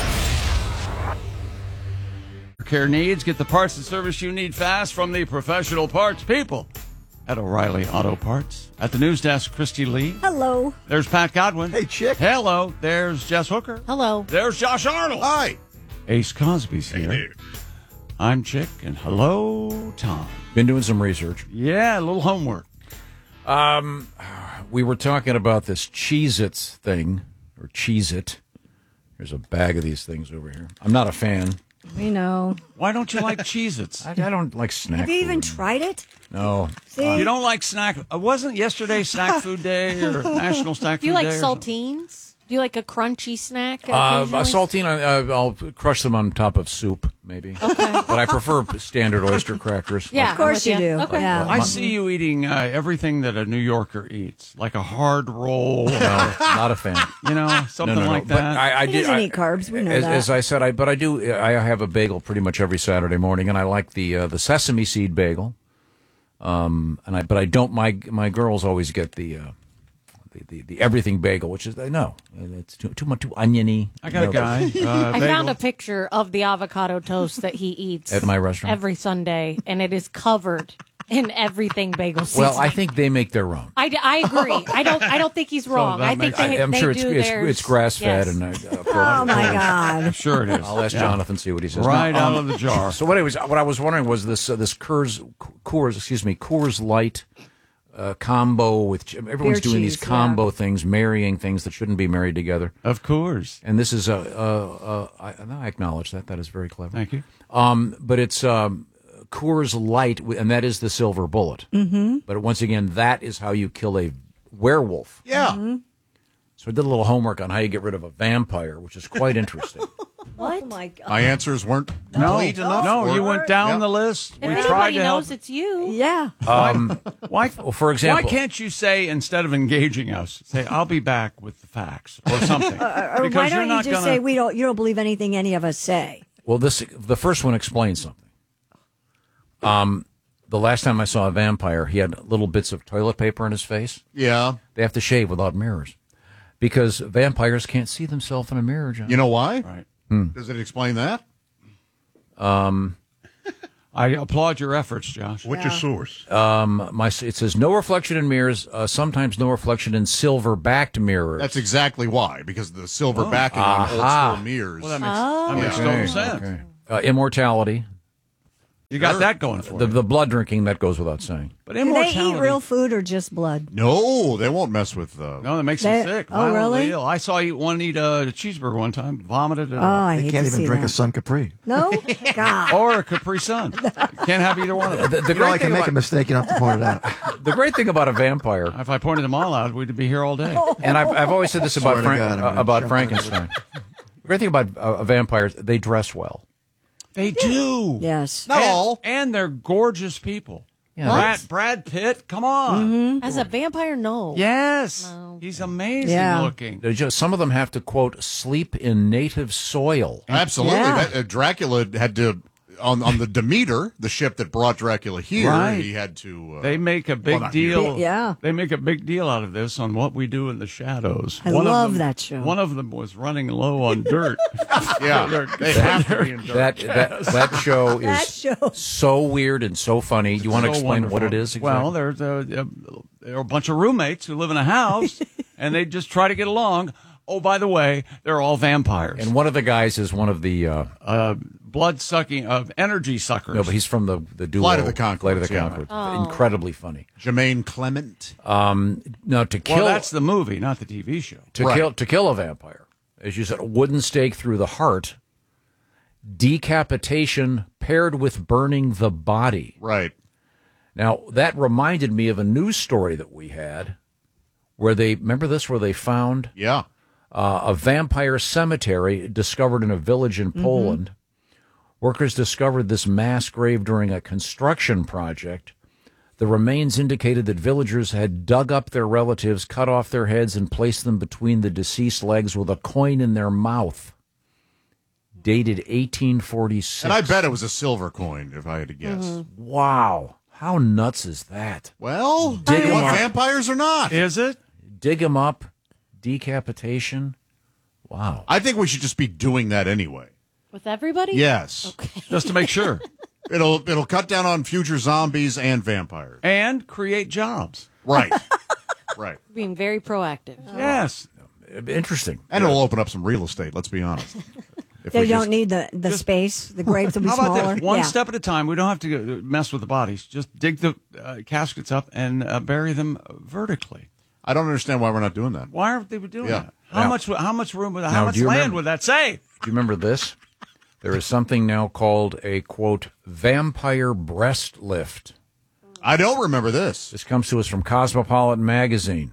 Care needs, get the parts and service you need fast from the professional parts people at O'Reilly Auto Parts. At the news desk, Christy Lee. Hello. There's Pat Godwin. Hey, Chick. Hello. There's Jess Hooker. Hello. There's Josh Arnold. Hi. Ace Cosby's here. Hey, I'm Chick, and hello, Tom. Been doing some research. Yeah, a little homework. Um, we were talking about this Cheez-Its thing, or Cheez-It. There's a bag of these things over here. I'm not a fan. We know. Why don't you like Cheez-Its? I, I don't like snack Have you even food. tried it? No. See? You don't like snack? Uh, wasn't yesterday Snack Food Day or National Snack Do you Food like Day? saltines? Do you like a crunchy snack? Uh, a occasionally? saltine, uh, I'll crush them on top of soup, maybe. Okay. But I prefer standard oyster crackers. Yeah, Of course I'm you with do. Okay. Yeah. I see you eating uh, everything that a New Yorker eats, like a hard roll, No, not a fan. you know, something no, no, no. like But that. I, I He did, doesn't I- eat carbs. We know as, that. as I said, I but I do. I have a bagel pretty much every Saturday morning, and I like the uh, the sesame seed bagel. Um, and I but I don't. My my girls always get the. Uh, The, the, the everything bagel, which is no, it's too too much too oniony. I got a No, guy. Uh, I bagel. found a picture of the avocado toast that he eats At my restaurant? every Sunday, and it is covered in everything bagel seasoning. Well, I think they make their own. I, d- I agree. I don't. I don't think he's wrong. that I think makes they, I, am they sure it's do it's, theirs. it's grass fed Yes. and. Uh, Oh, my I'm God. sure it is. I'll ask Yeah. Jonathan see what he says. Right Now, out um, of the jar. So, anyways, what I was wondering was this uh, this Coors Coors excuse me Coors Light uh, combo with everyone's Beer doing these cheese, combo things, marrying things that shouldn't be married together. Of course. And this is a, a, a I, I acknowledge that that is very clever. Thank you. Um, but it's um, Coors Light, and that is the silver bullet. Mm-hmm. But once again, that is how you kill a werewolf. Yeah. Mm-hmm. So I did a little homework on how you get rid of a vampire, which is quite interesting. What? Oh my God. My answers weren't No, complete enough. no, or- you went down Yeah. the list. If we anybody tried to help. knows it's you. Yeah. Um, Why, well, for example, why can't you say, instead of engaging us, say, I'll be back with the facts or something? Or Because why you're don't you not just gonna- say we don't? You don't believe anything any of us say. Well, this the first one explains something. Um, the last time I saw a vampire, he had little bits of toilet paper in his face. Yeah. They have to shave without mirrors because vampires can't see themselves in a mirror, John. You know why? Right. Hmm. Does it explain that? Um, I applaud your efforts, Josh. What's your source? um, my it says no reflection in mirrors. Uh, sometimes no reflection in silver-backed mirrors. That's exactly why, because of the silver Oh. backing on old Aha. school mirrors. Well, that makes, Oh. that makes Okay, total sense. okay. Uh, immortality. You got that going for The, you. the blood drinking, that goes without saying. But Do they immortality. eat real food or just blood? No, they won't mess with. Uh, No, that makes They- them sick. oh, Violently really? ill. I saw you one eat a cheeseburger one time, vomited it Oh, out. I They hate can't to even see drink that. a Sun Capri. No, God. Or a Capri Sun. Can't have either one of them. The, the You know, great I can thing make about, a mistake. You don't have to point it out. the great thing about a vampire, If I pointed them all out, we'd be here all day. and I've, I've always said this about Swear to Frank, God, I'm uh, gonna about jump Frankenstein. The great thing about uh, vampires, they dress well. They do. Yes. Not and, all. And they're gorgeous people. Yeah. Brad, Brad Pitt, come on. As a vampire, no. Yes. No. He's amazing Yeah. looking. They just, some of them have to, quote, sleep in native soil. Absolutely. Yeah. That, uh, Dracula had to, on, on the Demeter, the ship that brought Dracula here, Right. he had to. Uh, They make a big well, not deal. here. Yeah. They make a big deal out of this on What We Do in the Shadows. I of love them- that show. One of them was running low on dirt. yeah, They're- they have to be in dirt. That, that, that show That is show. so weird and so funny. You want to So explain what wonderful. it is exactly? Well, there's a, a, there are a bunch of roommates who live in a house, and they just try to get along. Oh, by the way, they're all vampires. and one of the guys is one of the... Uh, uh, blood sucking of energy suckers. no, but he's from the, the duo. Flight of the Conchords, Flight of the yeah. Conchords. Oh. Incredibly funny. Jermaine Clement. Um, no, to kill... well, that's the movie, not the T V show. To Right. kill to kill a vampire, as you said, a wooden stake through the heart, decapitation paired with burning the body. Right. Now that reminded me of a news story that we had, where they remember this, where they found Yeah. uh, a vampire cemetery discovered in a village in Poland. Workers discovered this mass grave during a construction project. The remains indicated that villagers had dug up their relatives, cut off their heads, and placed them between the deceased legs with a coin in their mouth. Dated eighteen forty-six. And I bet it was a silver coin, if I had to guess. Wow. How nuts is that? Well, Dig do you 'em want up. vampires or not? Is it? Dig them up, decapitation. Wow. I think we should just be doing that anyway. With everybody? Yes. Okay. Just to make sure. It'll it'll cut down on future zombies and vampires. And create jobs. Right. Right. Being very proactive. Yes. Interesting. And it'll open up some real estate, let's be honest. If They we don't just- need the, the space. The graves will be How about smaller. this? One yeah. step at a time. We don't have to go- mess with the bodies. Just dig the uh, caskets up and uh, bury them vertically. I don't understand why we're not doing that. Why aren't they doing Yeah. that? How Now- much? How much room? How Now, much do you land remember- would that save? Do you remember this? There is something now called a, quote, vampire breast lift. I don't remember this. This comes to us from Cosmopolitan Magazine.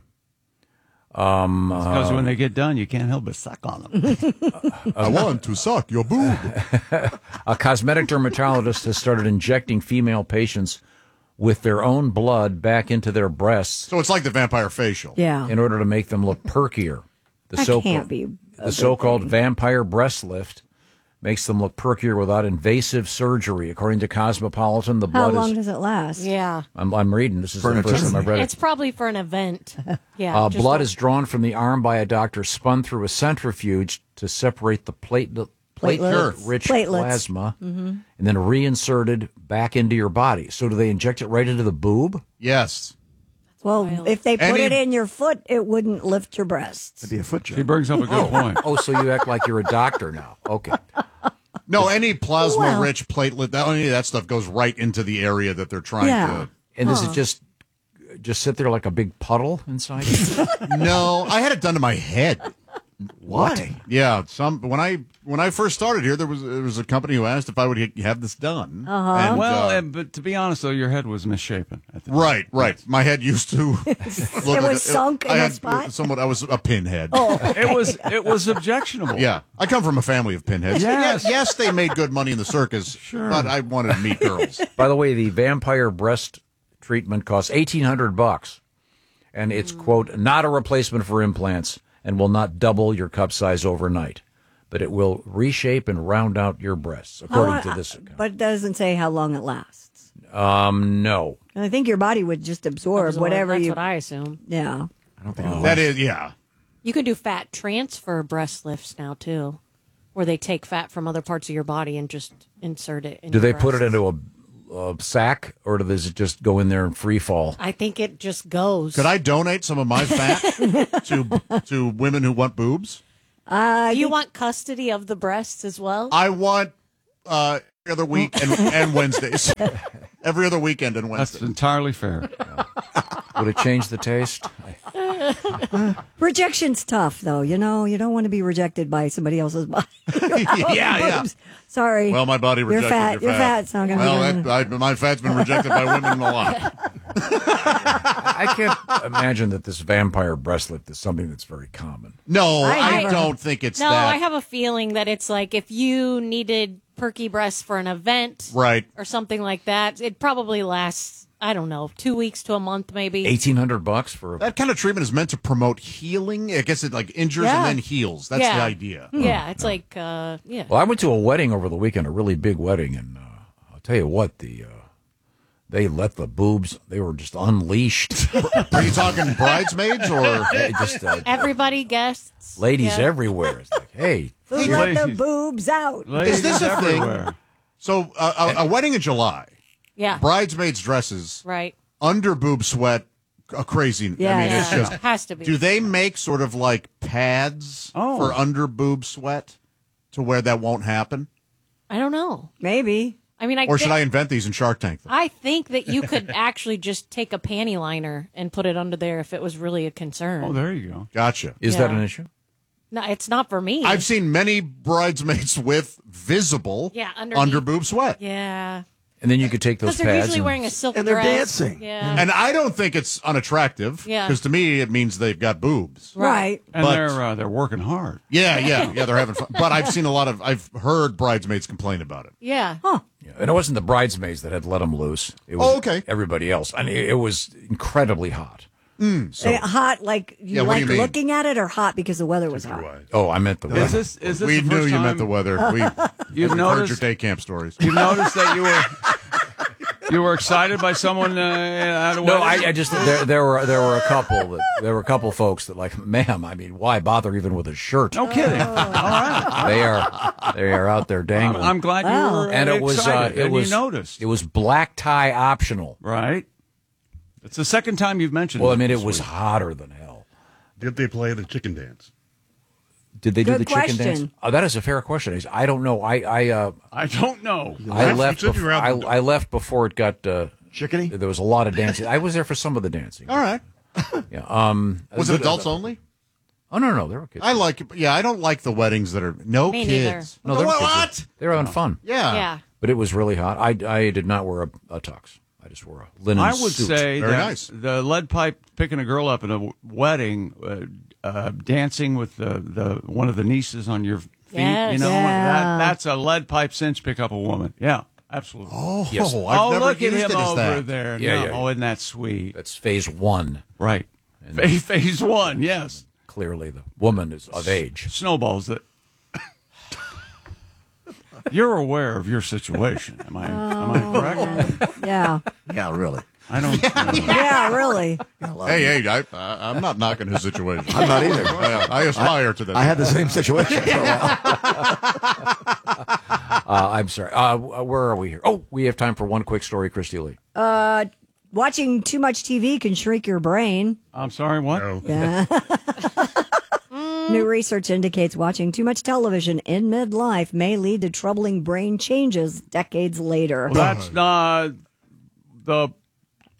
Um, Because uh, when they get done, you can't help but suck on them. I want to suck your boob. a cosmetic dermatologist has started injecting female patients with their own blood back into their breasts So it's like the vampire facial. Yeah. in order to make them look perkier. The That so-called, can't be a the good so-called thing. vampire breast lift makes them look perkier without invasive surgery. According to Cosmopolitan, the How blood long is... does it last? Yeah. I'm, I'm reading. This is For the an first time I've read it. It's probably for an event. Yeah. Uh, just blood like- is drawn from the arm by a doctor, spun through a centrifuge to separate the platelet, platelet-rich Platelets. plasma, and then reinserted back into your body. So do they inject it right into the boob? Yes. Well, if they put Any- it in your foot, it wouldn't lift your breasts. It'd be a foot He job. brings up a good point. Oh, so you act like you're a doctor now. Okay. No, any plasma Well- rich platelet, that, any of that stuff goes right into the area that they're trying Yeah. And does it just just sit there like a big puddle inside you? to. No, I had it done to my head. Why? Yeah, some when I when I first started here, there was there was a company who asked if I would have this done. Uh-huh. And, well, uh, uh, but to be honest, though, your head was misshapen. At the time. right, right. My head used to. look It like was sunk I in a had spot? Somewhat. I was a pinhead. Oh. It was it was objectionable. Yeah, I come from a family of pinheads. Yes. yes, yes, they made good money in the circus, Sure. but I wanted to meet girls. By the way, the vampire breast treatment costs eighteen hundred bucks, and it's quote not a replacement for implants and will not double your cup size overnight, but it will reshape and round out your breasts, according How- to this. But it doesn't say how long it lasts. Um, no, And I think your body would just absorb, Absorb, whatever that's you. what I assume. Yeah. I don't think That is, yeah. You can do fat transfer breast lifts now too, where they take fat from other parts of your body and just insert it. In Do your they put it breasts. into a, a sack, or does it just go in there and free fall? I think it just goes. Could I donate some of my fat to to women who want boobs? Uh, Do you want custody of the breasts as well? I want uh, every other week and, and Wednesdays. Every other weekend and Wednesday. That's entirely fair. Would it change the taste? Rejection's tough, though. You know, you don't want to be rejected by somebody else's body. yeah, yeah. Sorry. Well, my body rejected You're fat. your You're fat. fat's not gonna well, be that, I, my fat's been rejected by women a lot. I can't imagine that this vampire breast lift is something that's very common. No, I- I, don't think it's no, that. I have a feeling that it's like if you needed perky breasts for an event, Right. or something like that, it probably lasts. I don't know, two weeks to a month, maybe. Eighteen hundred bucks for a That kind of treatment is meant to promote healing. I guess it like injures Yeah. and then heals. That's Yeah. the idea. Yeah, it's like, uh, yeah. Well, I went to a wedding over the weekend, a really big wedding, and uh, I'll tell you what, the uh, they let the boobs, they were just unleashed. Are you talking bridesmaids or They just uh, Everybody guests. ladies Yeah. everywhere? It's like, hey, Who let the boobs out? Is this a everywhere. thing? So uh, a, a wedding in July, Yeah. bridesmaids dresses, Right. under boob sweat, a crazy. Yeah, I mean, yeah. it's just. Has to be. Do they make sort of like pads Oh. for under boob sweat to where that won't happen? I don't know. Maybe. I mean, I Or should thi- I invent these in Shark Tank? I think that you could actually just take a panty liner and put it under there if it was really a concern. Oh, there you go. Gotcha. is that Yeah. an issue? No, it's not for me. I've seen many bridesmaids with visible Yeah, underneath. under boob sweat. Yeah. And then you could take those Because they're pads usually and- wearing a silk And they're dress. dancing. Yeah. And I don't think it's unattractive. Yeah. Because to me, it means they've got boobs. Right. And But- they're uh, they're working hard. Yeah, yeah, yeah. They're having fun. But I've seen a lot of. I've heard bridesmaids complain about it. Yeah. Huh. Yeah, and it wasn't the bridesmaids that had let them loose. It was Oh, okay. everybody else. I mean, it was incredibly hot. So, Eh, hot, like you Yeah, what do like you mean? looking at it, or hot because the weather was hot? oh, I meant the Is weather. this is this we the knew first you time meant the weather. We You've heard noticed- your day camp stories. You noticed that you were you were excited by someone uh, at a No, wedding? I, I just there, there were there were a couple that there were a couple folks that like, ma'am, I mean, why bother even with a shirt? No kidding. All right. They are they are out there I'm, dangling. I'm glad Wow. you were and it was uh, excited it and was you noticed. it was black tie optional. Right. It's the second time you've mentioned Well, I it mean, it this was week. hotter than hell. Did they play the chicken dance? Did they do Good the chicken question. dance? Oh, that is a fair question. I don't know. I I uh, I don't know. I left- left. you said you bef- were out I, the- I left before it got uh, Chickeny? There was a lot of dancing. I was there for some of the dancing. All right. Yeah. Um. Was it adults only? Oh no, no, there were kids. I like. Yeah, I don't like the weddings that are no Me kids. no, there were what? kids. They were having fun. Yeah. Yeah. But it was really hot. I, I did not wear a, a tux. I just wore a linen I would suit. say Very that nice. the lead pipe picking a girl up in a w- wedding, uh, uh, dancing with the, the one of the nieces on your feet. Yes. You know, Yeah. that, that's a lead pipe cinch pick up a woman. Yeah, absolutely. Oh, Yes. I've oh, never look at used him it as over that. there. Yeah, No, yeah, Oh, yeah. isn't that sweet? That's phase one. Right. And Phase, phase one, yes. clearly, the woman is of age. Snowballs that. You're aware of your situation. Am I? am I correct? Yeah. Yeah, really. I don't. Yeah, really. Hey, hey, I, I, I'm not knocking his situation. I'm not either. I, I aspire to this. I had the same situation for a while. Uh, I'm sorry. Uh, where are we here? Oh, we have time for one quick story, Christy Lee. Uh, watching too much T V can shrink your brain. I'm sorry. What? Yeah. New research indicates watching too much television in midlife may lead to troubling brain changes decades later. Well, that's not the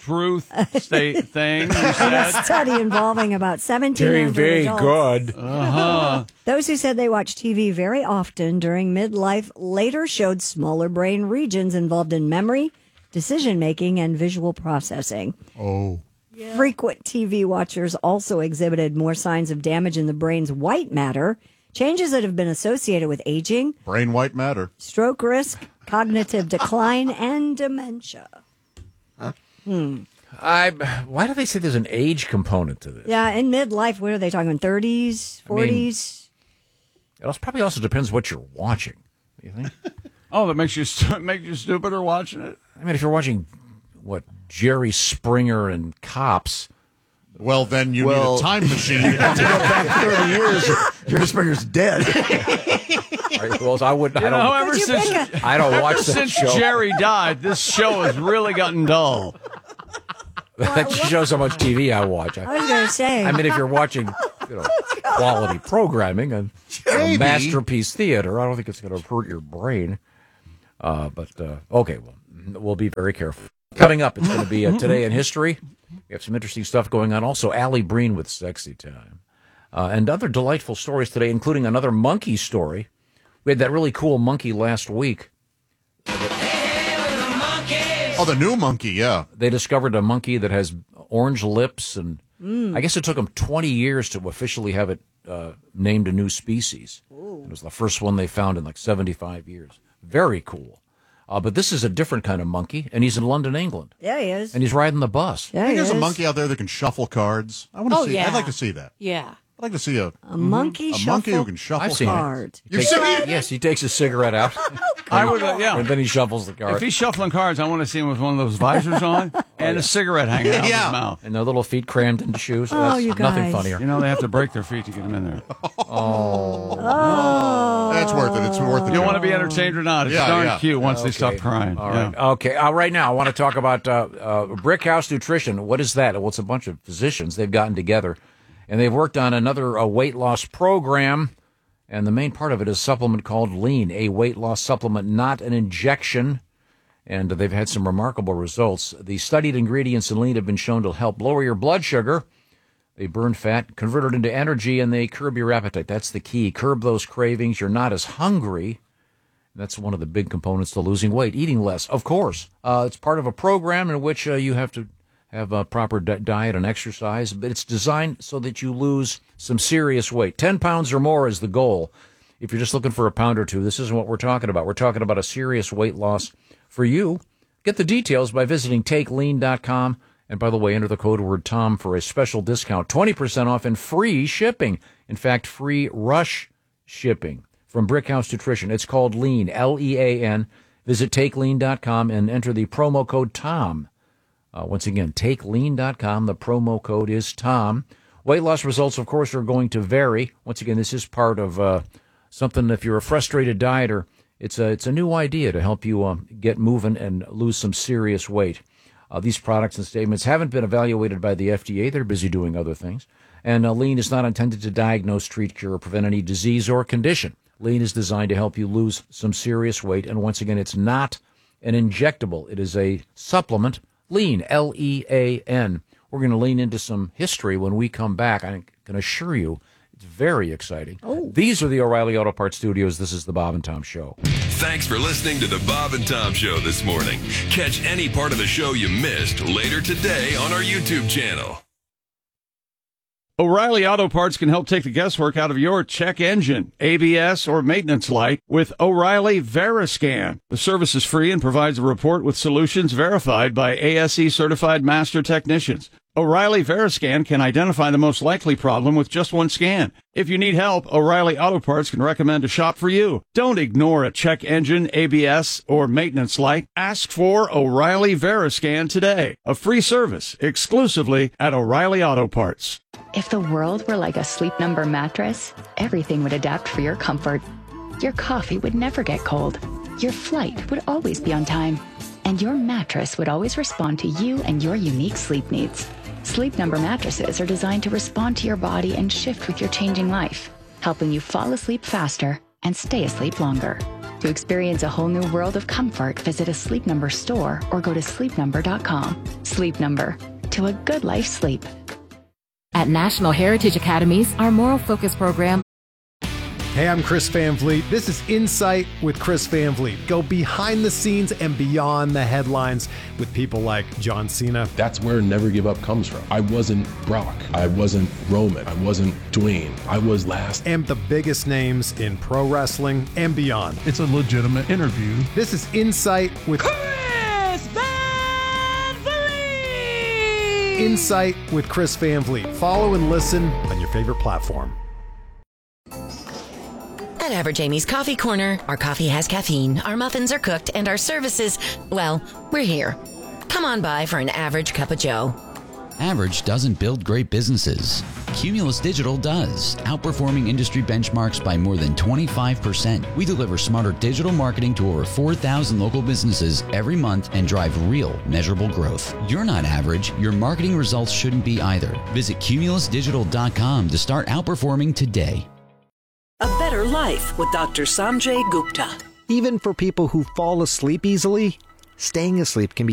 truth state thing. You In a said. study involving about seventeen hundred Very, very adults. good. Uh-huh. Those who said they watch T V very often during midlife later showed smaller brain regions involved in memory, decision-making, and visual processing. Oh. Frequent T V watchers also exhibited more signs of damage in the brain's white matter, changes that have been associated with aging, Brain white matter. stroke risk, cognitive decline, and dementia. Hmm. I. Why do they say there's an age component to this? Yeah, in midlife, what are they talking, thirties, forties? It also probably also depends what you're watching. You think? Oh, that makes you stu- make you stupider watching it. I mean, if you're watching what Jerry Springer and Cops, well, then you Well- need a time machine. To go back thirty years, Jerry Springer's dead. Right, well, I would. You I know, don't. ever since, I don't ever watch that since show. Jerry died, this show has really gotten dull. That shows how much T V I watch. I was going to say. I mean, if you're watching, you know, quality programming and you know, Maybe. masterpiece theater, I don't think it's going to hurt your brain. Uh, but uh, okay, well, we'll be very careful. Coming up, it's going to be uh, Today in History. We have some interesting stuff going on. Also, Allie Breen with Sexy Time. Uh, and other delightful stories today, including another monkey story. We had that really cool monkey last week. Oh, the new monkey, yeah. They discovered a monkey that has orange lips, and Mm. I guess it took them twenty years to officially have it uh, named a new species. It was the first one they found in like seventy-five years. Very cool. Uh, but this is a different kind of monkey, and he's in London, England. Yeah, he is. And he's riding the bus. Yeah, I think he there's a is. monkey out there that can shuffle cards. I want to Oh, see. yeah. I'd like to see that. Yeah. I'd like to see a A monkey a shuffle monkey who can shuffle I've seen cards. it. He takes- yes, he takes his cigarette out. I would, uh, yeah. And then he shuffles the If card. he's shuffling cards, I want to see him with one of those visors on and a cigarette hanging out of Yeah. his mouth. And their little feet crammed into shoes. Oh, That's you nothing guys. funnier. You know, they have to break their feet to get him in there. Oh. Oh. That's worth it. It's worth it. You want to be entertained or not? It's Yeah, darn yeah. cute once they Okay. stop crying. All Yeah. right. Okay. Uh, right now, I want to talk about uh, uh, Brick House Nutrition. What is that? Well, it's a bunch of physicians. They've gotten together, and they've worked on another uh, weight loss program. And the main part of it is a supplement called Lean, a weight loss supplement, not an injection. And they've had some remarkable results. The studied ingredients in Lean have been shown to help lower your blood sugar. They burn fat, convert it into energy, and they curb your appetite. That's the key. Curb those cravings. You're not as hungry. That's one of the big components to losing weight. Eating less, of course. Uh, it's part of a program in which uh, you have to have a proper di- diet and exercise, but it's designed so that you lose some serious weight. Ten pounds or more is the goal. If you're just looking for a pound or two, this isn't what we're talking about. We're talking about a serious weight loss for you. Get the details by visiting take lean dot com. And by the way, enter the code word Tom for a special discount, twenty percent off and free shipping. In fact, free rush shipping from Brickhouse Nutrition. It's called Lean, L E A N. Visit take lean dot com and enter the promo code Tom. Uh, once again, take lean dot com. The promo code is Tom. Weight loss results, of course, are going to vary. Once again, this is part of uh, something, if you're a frustrated dieter, it's a, it's a new idea to help you um, get moving and lose some serious weight. Uh, these products and statements haven't been evaluated by the F D A. They're busy doing other things. And uh, Lean is not intended to diagnose, treat, cure, or prevent any disease or condition. Lean is designed to help you lose some serious weight. And once again, it's not an injectable. It is a supplement. Lean, L E A N. We're going to lean into some history when we come back. I can assure you it's very exciting. Oh. These are the O'Reilly Auto Parts Studios. This is the Bob and Tom Show. Thanks for listening to the Bob and Tom Show this morning. Catch any part of the show you missed later today on our YouTube channel. O'Reilly Auto Parts can help take the guesswork out of your check engine, A B S, or maintenance light with O'Reilly Veriscan. The service is free and provides a report with solutions verified by A S E certified master technicians. O'Reilly Veriscan can identify the most likely problem with just one scan. If you need help, O'Reilly Auto Parts can recommend a shop for you. Don't ignore a check engine, A B S, or maintenance light. Ask for O'Reilly Veriscan today. A free service exclusively at O'Reilly Auto Parts. If the world were like a Sleep Number mattress, everything would adapt for your comfort. Your coffee would never get cold. Your flight would always be on time. And your mattress would always respond to you and your unique sleep needs. Sleep Number mattresses are designed to respond to your body and shift with your changing life, helping you fall asleep faster and stay asleep longer. To experience a whole new world of comfort, visit a Sleep Number store or go to sleep number dot com. Sleep Number, to a good life sleep. At National Heritage Academies, our moral focus program. Hey, I'm Chris Van Vliet. This is Insight with Chris Van Vliet. Go behind the scenes and beyond the headlines with people like John Cena. That's where Never Give Up comes from. I wasn't Brock. I wasn't Roman. I wasn't Dwayne. I was last. And the biggest names in pro wrestling and beyond. It's a legitimate interview. This is Insight with Chris Van Vliet! Insight with Chris Van Vliet. Follow and listen on your favorite platform. At Average Amy's Coffee Corner, our coffee has caffeine, our muffins are cooked, and our services, well, we're here. Come on by for an average cup of joe. Average doesn't build great businesses. Cumulus Digital does, outperforming industry benchmarks by more than twenty-five percent. We deliver smarter digital marketing to over four thousand local businesses every month and drive real, measurable growth. You're not average. Your marketing results shouldn't be either. Visit cumulus digital dot com to start outperforming today. A better life with Doctor Sanjay Gupta. Even for people who fall asleep easily, staying asleep can be